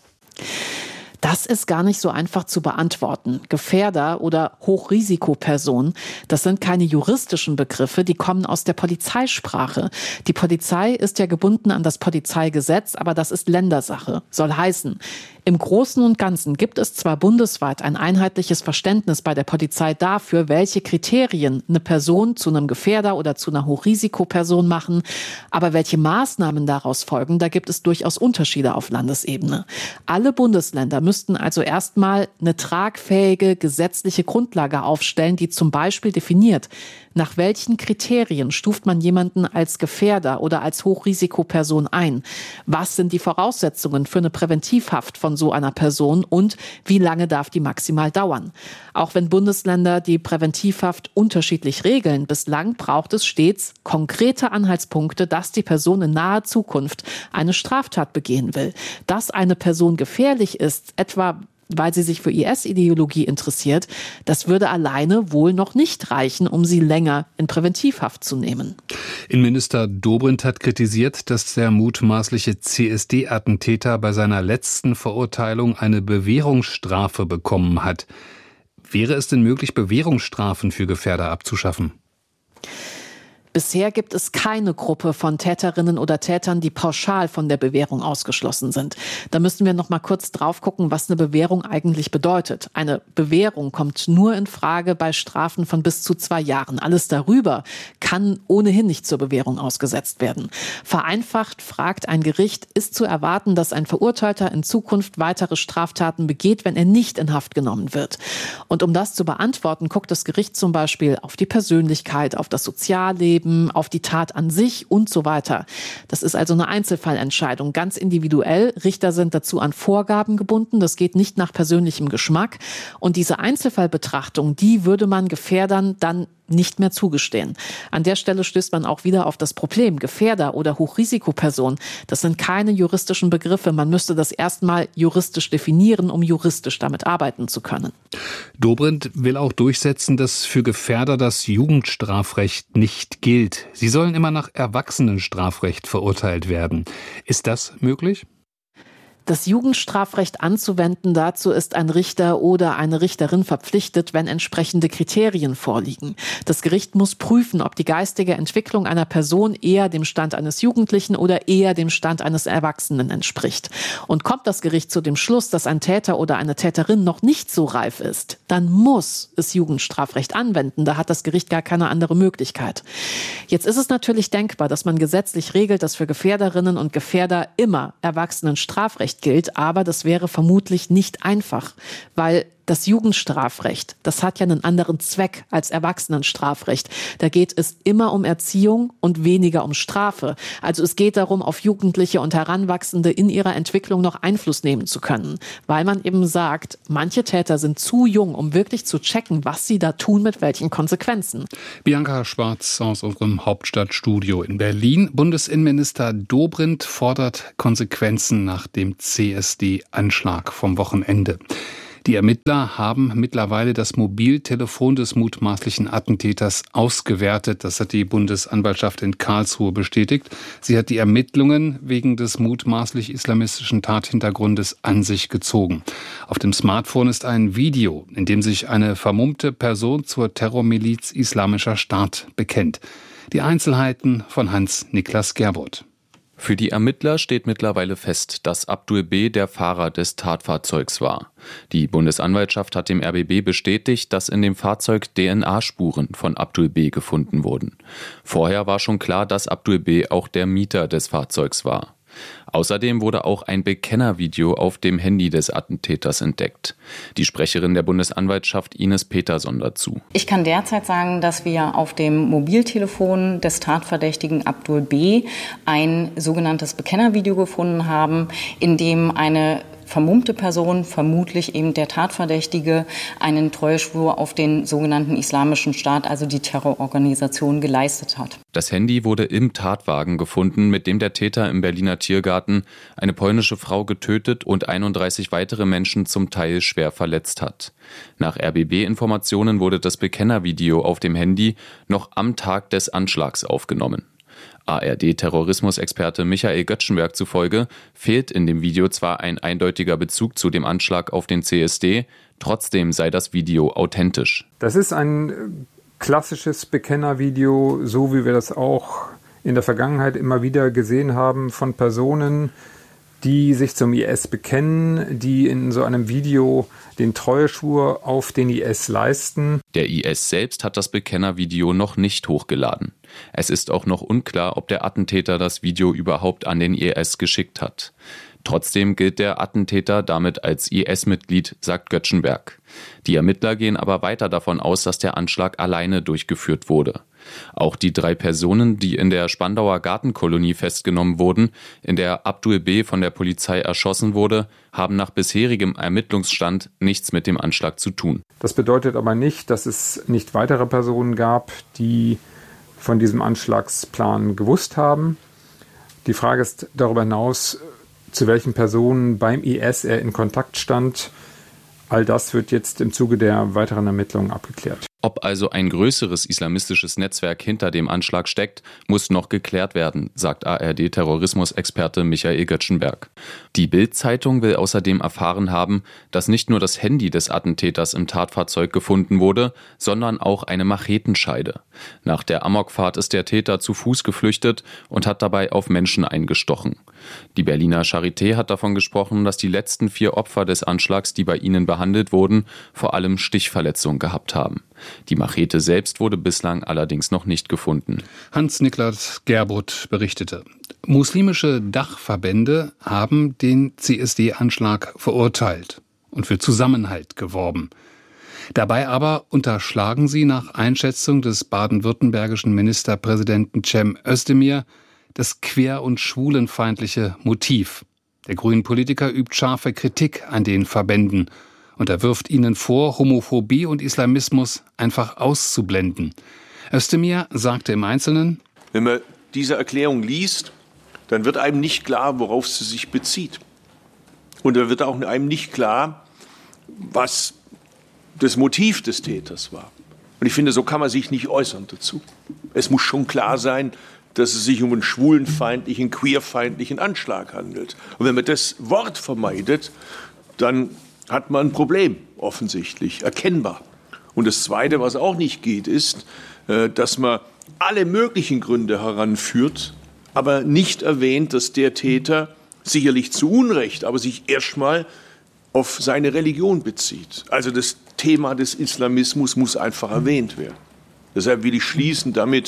Das ist gar nicht so einfach zu beantworten. Gefährder oder Hochrisikoperson, das sind keine juristischen Begriffe, die kommen aus der Polizeisprache. Die Polizei ist ja gebunden an das Polizeigesetz, aber das ist Ländersache. Soll heißen, im Großen und Ganzen gibt es zwar bundesweit ein einheitliches Verständnis bei der Polizei dafür, welche Kriterien eine Person zu einem Gefährder oder zu einer Hochrisikoperson machen, aber welche Maßnahmen daraus folgen, da gibt es durchaus Unterschiede auf Landesebene. Alle Bundesländer müssten also erstmal eine tragfähige gesetzliche Grundlage aufstellen, die zum Beispiel definiert, nach welchen Kriterien stuft man jemanden als Gefährder oder als Hochrisikoperson ein? Was sind die Voraussetzungen für eine Präventivhaft von so einer Person und wie lange darf die maximal dauern? Auch wenn Bundesländer die Präventivhaft unterschiedlich regeln, bislang braucht es stets konkrete Anhaltspunkte, dass die Person in naher Zukunft eine Straftat begehen will. Dass eine Person gefährlich ist, etwa weil sie sich für I S-Ideologie interessiert, das würde alleine wohl noch nicht reichen, um sie länger in Präventivhaft zu nehmen. Innenminister Dobrindt hat kritisiert, dass der mutmaßliche C S D-Attentäter bei seiner letzten Verurteilung eine Bewährungsstrafe bekommen hat. Wäre es denn möglich, Bewährungsstrafen für Gefährder abzuschaffen? Bisher gibt es keine Gruppe von Täterinnen oder Tätern, die pauschal von der Bewährung ausgeschlossen sind. Da müssen wir noch mal kurz drauf gucken, was eine Bewährung eigentlich bedeutet. Eine Bewährung kommt nur in Frage bei Strafen von bis zu zwei Jahren. Alles darüber kann ohnehin nicht zur Bewährung ausgesetzt werden. Vereinfacht fragt ein Gericht, ist zu erwarten, dass ein Verurteilter in Zukunft weitere Straftaten begeht, wenn er nicht in Haft genommen wird. Und um das zu beantworten, guckt das Gericht zum Beispiel auf die Persönlichkeit, auf das Sozialleben, auf die Tat an sich und so weiter. Das ist also eine Einzelfallentscheidung, ganz individuell. Richter sind dazu an Vorgaben gebunden. Das geht nicht nach persönlichem Geschmack. Und diese Einzelfallbetrachtung, die würde man Gefährdern dann nicht mehr zugestehen. An der Stelle stößt man auch wieder auf das Problem. Gefährder oder Hochrisikoperson, das sind keine juristischen Begriffe. Man müsste das erstmal juristisch definieren, um juristisch damit arbeiten zu können. Dobrindt will auch durchsetzen, dass für Gefährder das Jugendstrafrecht nicht gilt. Sie sollen immer nach Erwachsenenstrafrecht verurteilt werden. Ist das möglich? Das Jugendstrafrecht anzuwenden, dazu ist ein Richter oder eine Richterin verpflichtet, wenn entsprechende Kriterien vorliegen. Das Gericht muss prüfen, ob die geistige Entwicklung einer Person eher dem Stand eines Jugendlichen oder eher dem Stand eines Erwachsenen entspricht. Und kommt das Gericht zu dem Schluss, dass ein Täter oder eine Täterin noch nicht so reif ist, dann muss es Jugendstrafrecht anwenden. Da hat das Gericht gar keine andere Möglichkeit. Jetzt ist es natürlich denkbar, dass man gesetzlich regelt, dass für Gefährderinnen und Gefährder immer Erwachsenenstrafrecht Strafrecht gilt, aber das wäre vermutlich nicht einfach, weil das Jugendstrafrecht, das hat ja einen anderen Zweck als Erwachsenenstrafrecht. Da geht es immer um Erziehung und weniger um Strafe. Also es geht darum, auf Jugendliche und Heranwachsende in ihrer Entwicklung noch Einfluss nehmen zu können, weil man eben sagt, manche Täter sind zu jung, um wirklich zu checken, was sie da tun, mit welchen Konsequenzen. Bianca Schwarz aus unserem Hauptstadtstudio in Berlin. Bundesinnenminister Dobrindt fordert Konsequenzen nach dem C S D-Anschlag vom Wochenende. Die Ermittler haben mittlerweile das Mobiltelefon des mutmaßlichen Attentäters ausgewertet. Das hat die Bundesanwaltschaft in Karlsruhe bestätigt. Sie hat die Ermittlungen wegen des mutmaßlich islamistischen Tathintergrundes an sich gezogen. Auf dem Smartphone ist ein Video, in dem sich eine vermummte Person zur Terrormiliz Islamischer Staat bekennt. Die Einzelheiten von Hans-Niklas Gerbold. Für die Ermittler steht mittlerweile fest, dass Abdul B. der Fahrer des Tatfahrzeugs war. Die Bundesanwaltschaft hat dem R B B bestätigt, dass in dem Fahrzeug D N A-Spuren von Abdul B. gefunden wurden. Vorher war schon klar, dass Abdul B. auch der Mieter des Fahrzeugs war. Außerdem wurde auch ein Bekennervideo auf dem Handy des Attentäters entdeckt. Die Sprecherin der Bundesanwaltschaft Ines Peterson dazu. Ich kann derzeit sagen, dass wir auf dem Mobiltelefon des Tatverdächtigen Abdul B. ein sogenanntes Bekennervideo gefunden haben, in dem eine vermummte Person, vermutlich eben der Tatverdächtige, einen Treueschwur auf den sogenannten Islamischen Staat, also die Terrororganisation, geleistet hat. Das Handy wurde im Tatwagen gefunden, mit dem der Täter im Berliner Tiergarten eine polnische Frau getötet und einunddreißig weitere Menschen zum Teil schwer verletzt hat. Nach R B B-Informationen wurde das Bekennervideo auf dem Handy noch am Tag des Anschlags aufgenommen. A R D-Terrorismusexperte Michael Göttschenberg zufolge fehlt in dem Video zwar ein eindeutiger Bezug zu dem Anschlag auf den C S D, trotzdem sei das Video authentisch. Das ist ein klassisches Bekennervideo, so wie wir das auch in der Vergangenheit immer wieder gesehen haben von Personen, die sich zum I S bekennen, die in so einem Video den Treueschwur auf den I S leisten. Der I S selbst hat das Bekennervideo noch nicht hochgeladen. Es ist auch noch unklar, ob der Attentäter das Video überhaupt an den I S geschickt hat. Trotzdem gilt der Attentäter damit als I S-Mitglied, sagt Göttschenberg. Die Ermittler gehen aber weiter davon aus, dass der Anschlag alleine durchgeführt wurde. Auch die drei Personen, die in der Spandauer Gartenkolonie festgenommen wurden, in der Abdul B. von der Polizei erschossen wurde, haben nach bisherigem Ermittlungsstand nichts mit dem Anschlag zu tun. Das bedeutet aber nicht, dass es nicht weitere Personen gab, die von diesem Anschlagsplan gewusst haben. Die Frage ist darüber hinaus, zu welchen Personen beim I S er in Kontakt stand. All das wird jetzt im Zuge der weiteren Ermittlungen abgeklärt. Ob also ein größeres islamistisches Netzwerk hinter dem Anschlag steckt, muss noch geklärt werden, sagt A R D-Terrorismusexperte Michael Göttschenberg. Die Bild-Zeitung will außerdem erfahren haben, dass nicht nur das Handy des Attentäters im Tatfahrzeug gefunden wurde, sondern auch eine Machetenscheide. Nach der Amokfahrt ist der Täter zu Fuß geflüchtet und hat dabei auf Menschen eingestochen. Die Berliner Charité hat davon gesprochen, dass die letzten vier Opfer des Anschlags, die bei ihnen behandelt wurden, vor allem Stichverletzungen gehabt haben. Die Machete selbst wurde bislang allerdings noch nicht gefunden. Hans-Niklas Gerbold berichtete. Muslimische Dachverbände haben den C S D-Anschlag verurteilt und für Zusammenhalt geworben. Dabei aber unterschlagen sie nach Einschätzung des baden-württembergischen Ministerpräsidenten Cem Özdemir das quer- und schwulenfeindliche Motiv. Der Grünen-Politiker übt scharfe Kritik an den Verbänden und er wirft ihnen vor, Homophobie und Islamismus einfach auszublenden. Özdemir sagte im Einzelnen: Wenn man diese Erklärung liest, dann wird einem nicht klar, worauf sie sich bezieht. Und dann wird auch einem nicht klar, was das Motiv des Täters war. Und ich finde, so kann man sich nicht äußern dazu. Es muss schon klar sein, dass es sich um einen schwulenfeindlichen, queerfeindlichen Anschlag handelt. Und wenn man das Wort vermeidet, dann hat man ein Problem, offensichtlich, erkennbar. Und das Zweite, was auch nicht geht, ist, dass man alle möglichen Gründe heranführt, aber nicht erwähnt, dass der Täter sicherlich zu Unrecht, aber sich erstmal auf seine Religion bezieht. Also das Thema des Islamismus muss einfach erwähnt werden. Deshalb will ich schließen damit,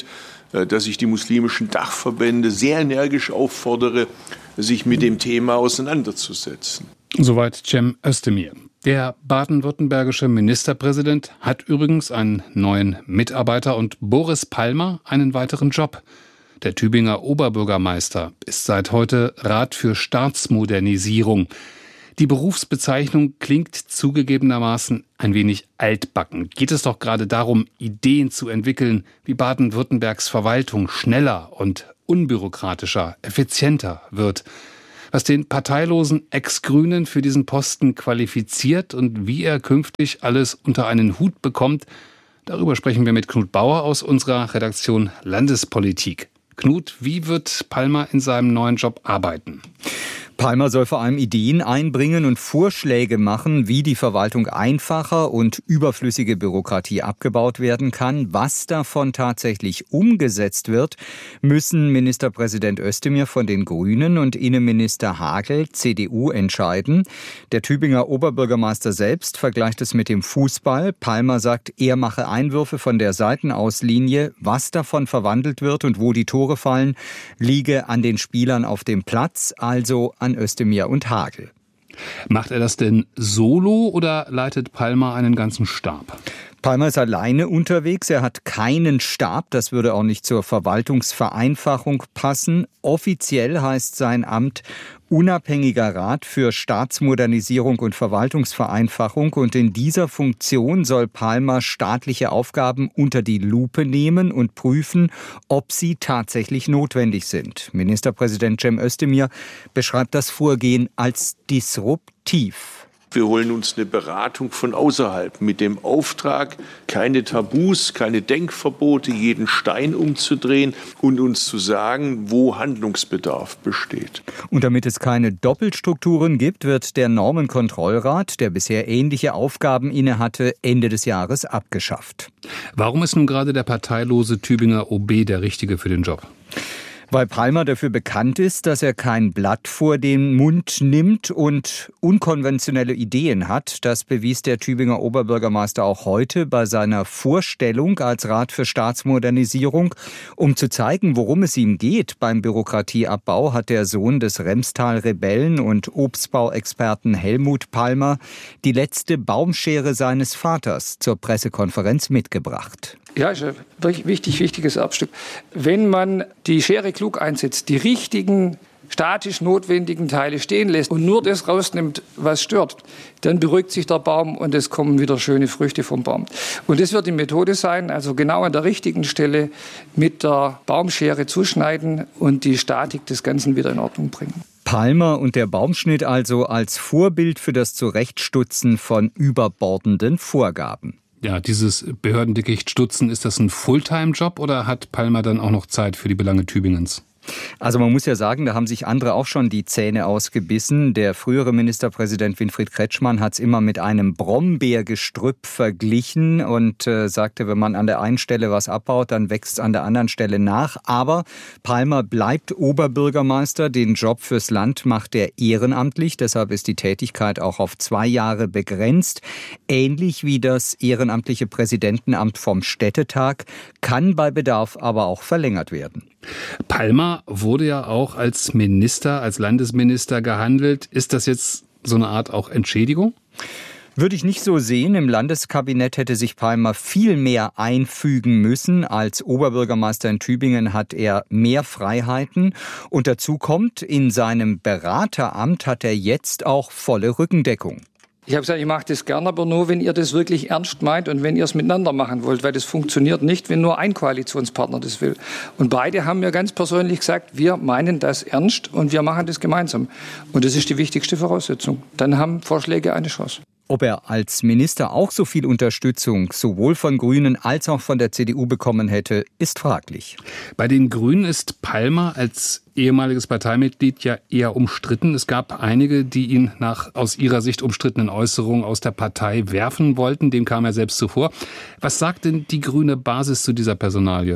dass ich die muslimischen Dachverbände sehr energisch auffordere, sich mit dem Thema auseinanderzusetzen. Soweit Cem Özdemir. Der baden-württembergische Ministerpräsident hat übrigens einen neuen Mitarbeiter und Boris Palmer einen weiteren Job. Der Tübinger Oberbürgermeister ist seit heute Rat für Staatsmodernisierung. Die Berufsbezeichnung klingt zugegebenermaßen ein wenig altbacken. Geht es doch gerade darum, Ideen zu entwickeln, wie Baden-Württembergs Verwaltung schneller und unbürokratischer, effizienter wird. Was den parteilosen Ex-Grünen für diesen Posten qualifiziert und wie er künftig alles unter einen Hut bekommt, darüber sprechen wir mit Knut Bauer aus unserer Redaktion Landespolitik. Knut, wie wird Palmer in seinem neuen Job arbeiten? Palmer soll vor allem Ideen einbringen und Vorschläge machen, wie die Verwaltung einfacher und überflüssige Bürokratie abgebaut werden kann. Was davon tatsächlich umgesetzt wird, müssen Ministerpräsident Özdemir von den Grünen und Innenminister Hagel, C D U, entscheiden. Der Tübinger Oberbürgermeister selbst vergleicht es mit dem Fußball. Palmer sagt, er mache Einwürfe von der Seitenauslinie. Was davon verwandelt wird und wo die Tore fallen, liege an den Spielern auf dem Platz, also an Özdemir und Hagel. Macht er das denn solo oder leitet Palmer einen ganzen Stab? Palmer ist alleine unterwegs. Er hat keinen Stab. Das würde auch nicht zur Verwaltungsvereinfachung passen. Offiziell heißt sein Amt Unabhängiger Rat für Staatsmodernisierung und Verwaltungsvereinfachung. Und in dieser Funktion soll Palmer staatliche Aufgaben unter die Lupe nehmen und prüfen, ob sie tatsächlich notwendig sind. Ministerpräsident Cem Özdemir beschreibt das Vorgehen als disruptiv. Wir holen uns eine Beratung von außerhalb mit dem Auftrag, keine Tabus, keine Denkverbote, jeden Stein umzudrehen und uns zu sagen, wo Handlungsbedarf besteht. Und damit es keine Doppelstrukturen gibt, wird der Normenkontrollrat, der bisher ähnliche Aufgaben innehatte, Ende des Jahres abgeschafft. Warum ist nun gerade der parteilose Tübinger O B der Richtige für den Job? Weil Palmer dafür bekannt ist, dass er kein Blatt vor den Mund nimmt und unkonventionelle Ideen hat. Das bewies der Tübinger Oberbürgermeister auch heute bei seiner Vorstellung als Rat für Staatsmodernisierung. Um zu zeigen, worum es ihm geht beim Bürokratieabbau, hat der Sohn des Remstal-Rebellen und Obstbauexperten Helmut Palmer die letzte Baumschere seines Vaters zur Pressekonferenz mitgebracht. Ja, ist ein wirklich wichtig, wichtiges Erbstück. Wenn man die Schere klug einsetzt, die richtigen statisch notwendigen Teile stehen lässt und nur das rausnimmt, was stört, dann beruhigt sich der Baum und es kommen wieder schöne Früchte vom Baum. Und das wird die Methode sein, also genau an der richtigen Stelle mit der Baumschere zuschneiden und die Statik des Ganzen wieder in Ordnung bringen. Palmer und der Baumschnitt also als Vorbild für das Zurechtstutzen von überbordenden Vorgaben. Ja, dieses Behördendickicht stutzen, ist das ein Fulltime-Job oder hat Palmer dann auch noch Zeit für die Belange Tübingens? Also man muss ja sagen, da haben sich andere auch schon die Zähne ausgebissen. Der frühere Ministerpräsident Winfried Kretschmann hat es immer mit einem Brombeergestrüpp verglichen und äh, sagte, wenn man an der einen Stelle was abbaut, dann wächst an der anderen Stelle nach. Aber Palmer bleibt Oberbürgermeister. Den Job fürs Land macht er ehrenamtlich. Deshalb ist die Tätigkeit auch auf zwei Jahre begrenzt. Ähnlich wie das ehrenamtliche Präsidentenamt vom Städtetag, kann bei Bedarf aber auch verlängert werden. Palmer wurde ja auch als Minister, als Landesminister gehandelt. Ist das jetzt so eine Art auch Entschädigung? Würde ich nicht so sehen. Im Landeskabinett hätte sich Palmer viel mehr einfügen müssen. Als Oberbürgermeister in Tübingen hat er mehr Freiheiten. Und dazu kommt, in seinem Berateramt hat er jetzt auch volle Rückendeckung. Ich habe gesagt, ich mache das gern, aber nur, wenn ihr das wirklich ernst meint und wenn ihr es miteinander machen wollt, weil das funktioniert nicht, wenn nur ein Koalitionspartner das will. Und beide haben mir ganz persönlich gesagt, wir meinen das ernst und wir machen das gemeinsam. Und das ist die wichtigste Voraussetzung. Dann haben Vorschläge eine Chance. Ob er als Minister auch so viel Unterstützung sowohl von Grünen als auch von der C D U bekommen hätte, ist fraglich. Bei den Grünen ist Palmer als ehemaliges Parteimitglied ja eher umstritten. Es gab einige, die ihn nach aus ihrer Sicht umstrittenen Äußerungen aus der Partei werfen wollten. Dem kam er selbst zuvor. Was sagt denn die grüne Basis zu dieser Personalie?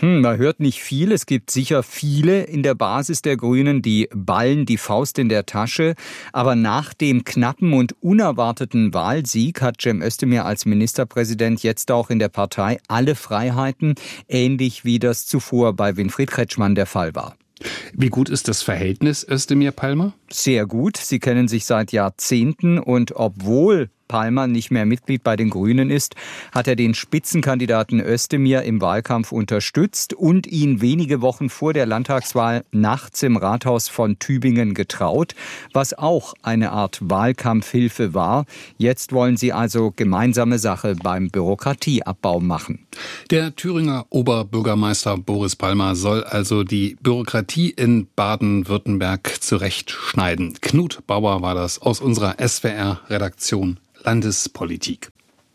Hm, man hört nicht viel. Es gibt sicher viele in der Basis der Grünen, die ballen die Faust in der Tasche. Aber nach dem knappen und unerwarteten Wahlsieg hat Cem Özdemir als Ministerpräsident jetzt auch in der Partei alle Freiheiten, ähnlich wie das zuvor bei Winfried Kretschmann der Fall war. Wie gut ist das Verhältnis Özdemir-Palmer? Sehr gut. Sie kennen sich seit Jahrzehnten und obwohl Palmer nicht mehr Mitglied bei den Grünen ist, hat er den Spitzenkandidaten Özdemir im Wahlkampf unterstützt und ihn wenige Wochen vor der Landtagswahl nachts im Rathaus von Tübingen getraut, was auch eine Art Wahlkampfhilfe war. Jetzt wollen sie also gemeinsame Sache beim Bürokratieabbau machen. Der Thüringer Oberbürgermeister Boris Palmer soll also die Bürokratie in Baden-Württemberg zurechtschneiden. Knut Bauer war das aus unserer S W R-Redaktion Landespolitik.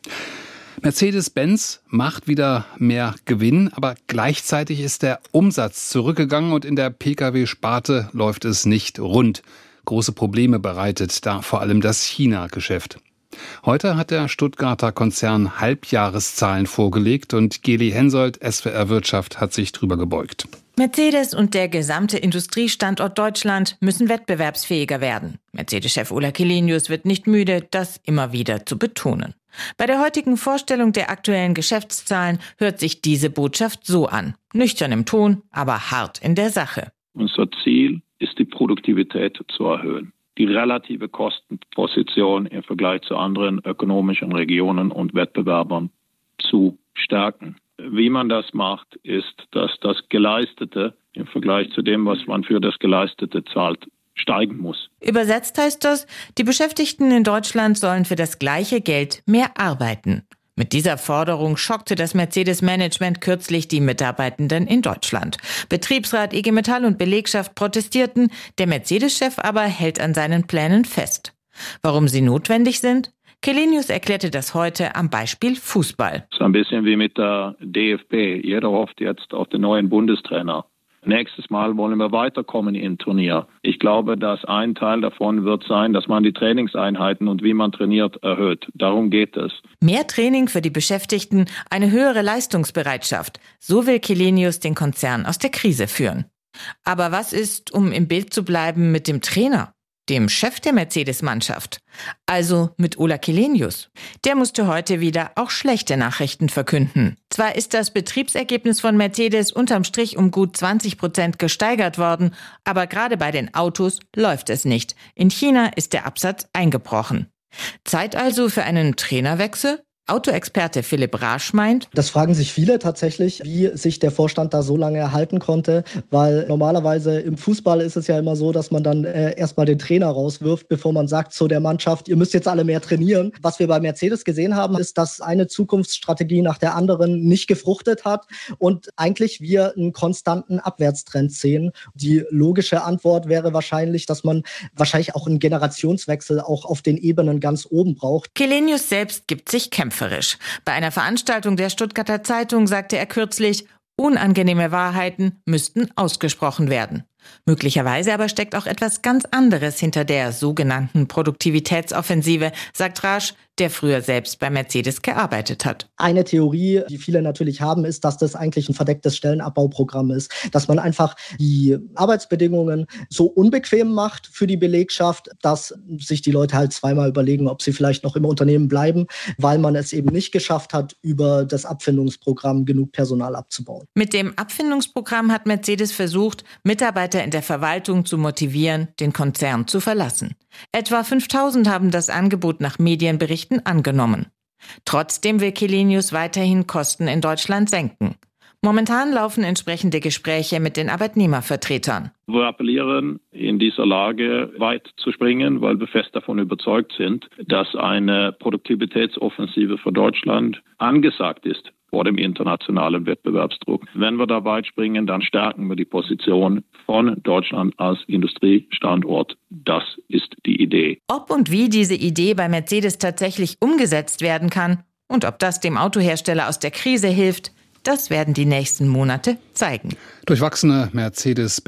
Mercedes-Benz macht wieder mehr Gewinn, aber gleichzeitig ist der Umsatz zurückgegangen und in der Pkw-Sparte läuft es nicht rund. Große Probleme bereitet da vor allem das China-Geschäft. Heute hat der Stuttgarter Konzern Halbjahreszahlen vorgelegt und Geli Hensoldt, S W R Wirtschaft, hat sich drüber gebeugt. Mercedes und der gesamte Industriestandort Deutschland müssen wettbewerbsfähiger werden. Mercedes-Chef Ola Källenius wird nicht müde, das immer wieder zu betonen. Bei der heutigen Vorstellung der aktuellen Geschäftszahlen hört sich diese Botschaft so an. Nüchtern im Ton, aber hart in der Sache. Unser Ziel ist, die Produktivität zu erhöhen. Die relative Kostenposition im Vergleich zu anderen ökonomischen Regionen und Wettbewerbern zu stärken. Wie man das macht, ist, dass das Geleistete im Vergleich zu dem, was man für das Geleistete zahlt, steigen muss. Übersetzt heißt das, die Beschäftigten in Deutschland sollen für das gleiche Geld mehr arbeiten. Mit dieser Forderung schockte das Mercedes-Management kürzlich die Mitarbeitenden in Deutschland. Betriebsrat, I G Metall und Belegschaft protestierten, der Mercedes-Chef aber hält an seinen Plänen fest. Warum sie notwendig sind? Källenius erklärte das heute am Beispiel Fußball. So ein bisschen wie mit der D F B. Jeder hofft jetzt auf den neuen Bundestrainer. Nächstes Mal wollen wir weiterkommen im Turnier. Ich glaube, dass ein Teil davon wird sein, dass man die Trainingseinheiten und wie man trainiert erhöht. Darum geht es. Mehr Training für die Beschäftigten, eine höhere Leistungsbereitschaft. So will Källenius den Konzern aus der Krise führen. Aber was ist, um im Bild zu bleiben, mit dem Trainer? Dem Chef der Mercedes-Mannschaft, also mit Ola Källenius. Der musste heute wieder auch schlechte Nachrichten verkünden. Zwar ist das Betriebsergebnis von Mercedes unterm Strich um gut zwanzig Prozent gesteigert worden, aber gerade bei den Autos läuft es nicht. In China ist der Absatz eingebrochen. Zeit also für einen Trainerwechsel? Autoexperte Philipp Rasch meint, das fragen sich viele tatsächlich, wie sich der Vorstand da so lange erhalten konnte, weil normalerweise im Fußball ist es ja immer so, dass man dann äh, erstmal den Trainer rauswirft, bevor man sagt zu der Mannschaft, ihr müsst jetzt alle mehr trainieren. Was wir bei Mercedes gesehen haben, ist, dass eine Zukunftsstrategie nach der anderen nicht gefruchtet hat und eigentlich wir einen konstanten Abwärtstrend sehen. Die logische Antwort wäre wahrscheinlich, dass man wahrscheinlich auch einen Generationswechsel auch auf den Ebenen ganz oben braucht. Källenius selbst gibt sich kämpferisch. Bei einer Veranstaltung der Stuttgarter Zeitung sagte er kürzlich, unangenehme Wahrheiten müssten ausgesprochen werden. Möglicherweise aber steckt auch etwas ganz anderes hinter der sogenannten Produktivitätsoffensive, sagt Rasch, der früher selbst bei Mercedes gearbeitet hat. Eine Theorie, die viele natürlich haben, ist, dass das eigentlich ein verdecktes Stellenabbauprogramm ist. Dass man einfach die Arbeitsbedingungen so unbequem macht für die Belegschaft, dass sich die Leute halt zweimal überlegen, ob sie vielleicht noch im Unternehmen bleiben, weil man es eben nicht geschafft hat, über das Abfindungsprogramm genug Personal abzubauen. Mit dem Abfindungsprogramm hat Mercedes versucht, Mitarbeiter in der Verwaltung zu motivieren, den Konzern zu verlassen. Etwa fünftausend haben das Angebot nach Medienberichten angenommen. Trotzdem will Källenius weiterhin Kosten in Deutschland senken. Momentan laufen entsprechende Gespräche mit den Arbeitnehmervertretern. Wir appellieren, in dieser Lage weit zu springen, weil wir fest davon überzeugt sind, dass eine Produktivitätsoffensive für Deutschland angesagt ist vor dem internationalen Wettbewerbsdruck. Wenn wir da weit springen, dann stärken wir die Position von Deutschland als Industriestandort. Das ist die Idee. Ob und wie diese Idee bei Mercedes tatsächlich umgesetzt werden kann und ob das dem Autohersteller aus der Krise hilft, das werden die nächsten Monate zeigen. Durchwachsene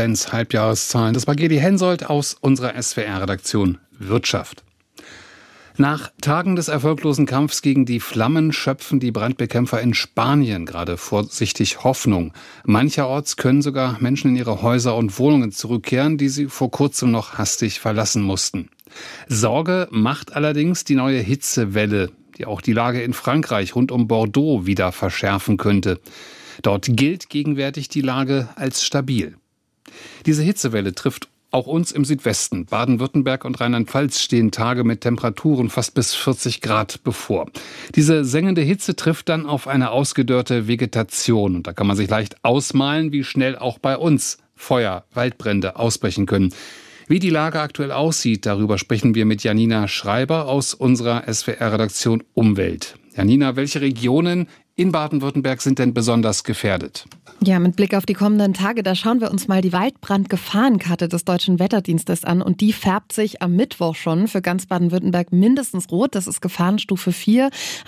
Mercedes-Benz Halbjahreszahlen. Das war Geli Hensoldt aus unserer S W R-Redaktion Wirtschaft. Nach Tagen des erfolglosen Kampfs gegen die Flammen schöpfen die Brandbekämpfer in Spanien gerade vorsichtig Hoffnung. Mancherorts können sogar Menschen in ihre Häuser und Wohnungen zurückkehren, die sie vor kurzem noch hastig verlassen mussten. Sorge macht allerdings die neue Hitzewelle, die auch die Lage in Frankreich rund um Bordeaux wieder verschärfen könnte. Dort gilt gegenwärtig die Lage als stabil. Diese Hitzewelle trifft auch uns im Südwesten. Baden-Württemberg und Rheinland-Pfalz stehen Tage mit Temperaturen fast bis vierzig Grad bevor. Diese sengende Hitze trifft dann auf eine ausgedörrte Vegetation. Und da kann man sich leicht ausmalen, wie schnell auch bei uns Feuer, Waldbrände ausbrechen können. Wie die Lage aktuell aussieht, darüber sprechen wir mit Janina Schreiber aus unserer S W R-Redaktion Umwelt. Janina, welche Regionen in Baden-Württemberg sind denn besonders gefährdet? Ja, mit Blick auf die kommenden Tage, da schauen wir uns mal die Waldbrandgefahrenkarte des Deutschen Wetterdienstes an und die färbt sich am Mittwoch schon für ganz Baden-Württemberg mindestens rot. Das ist Gefahrenstufe vier.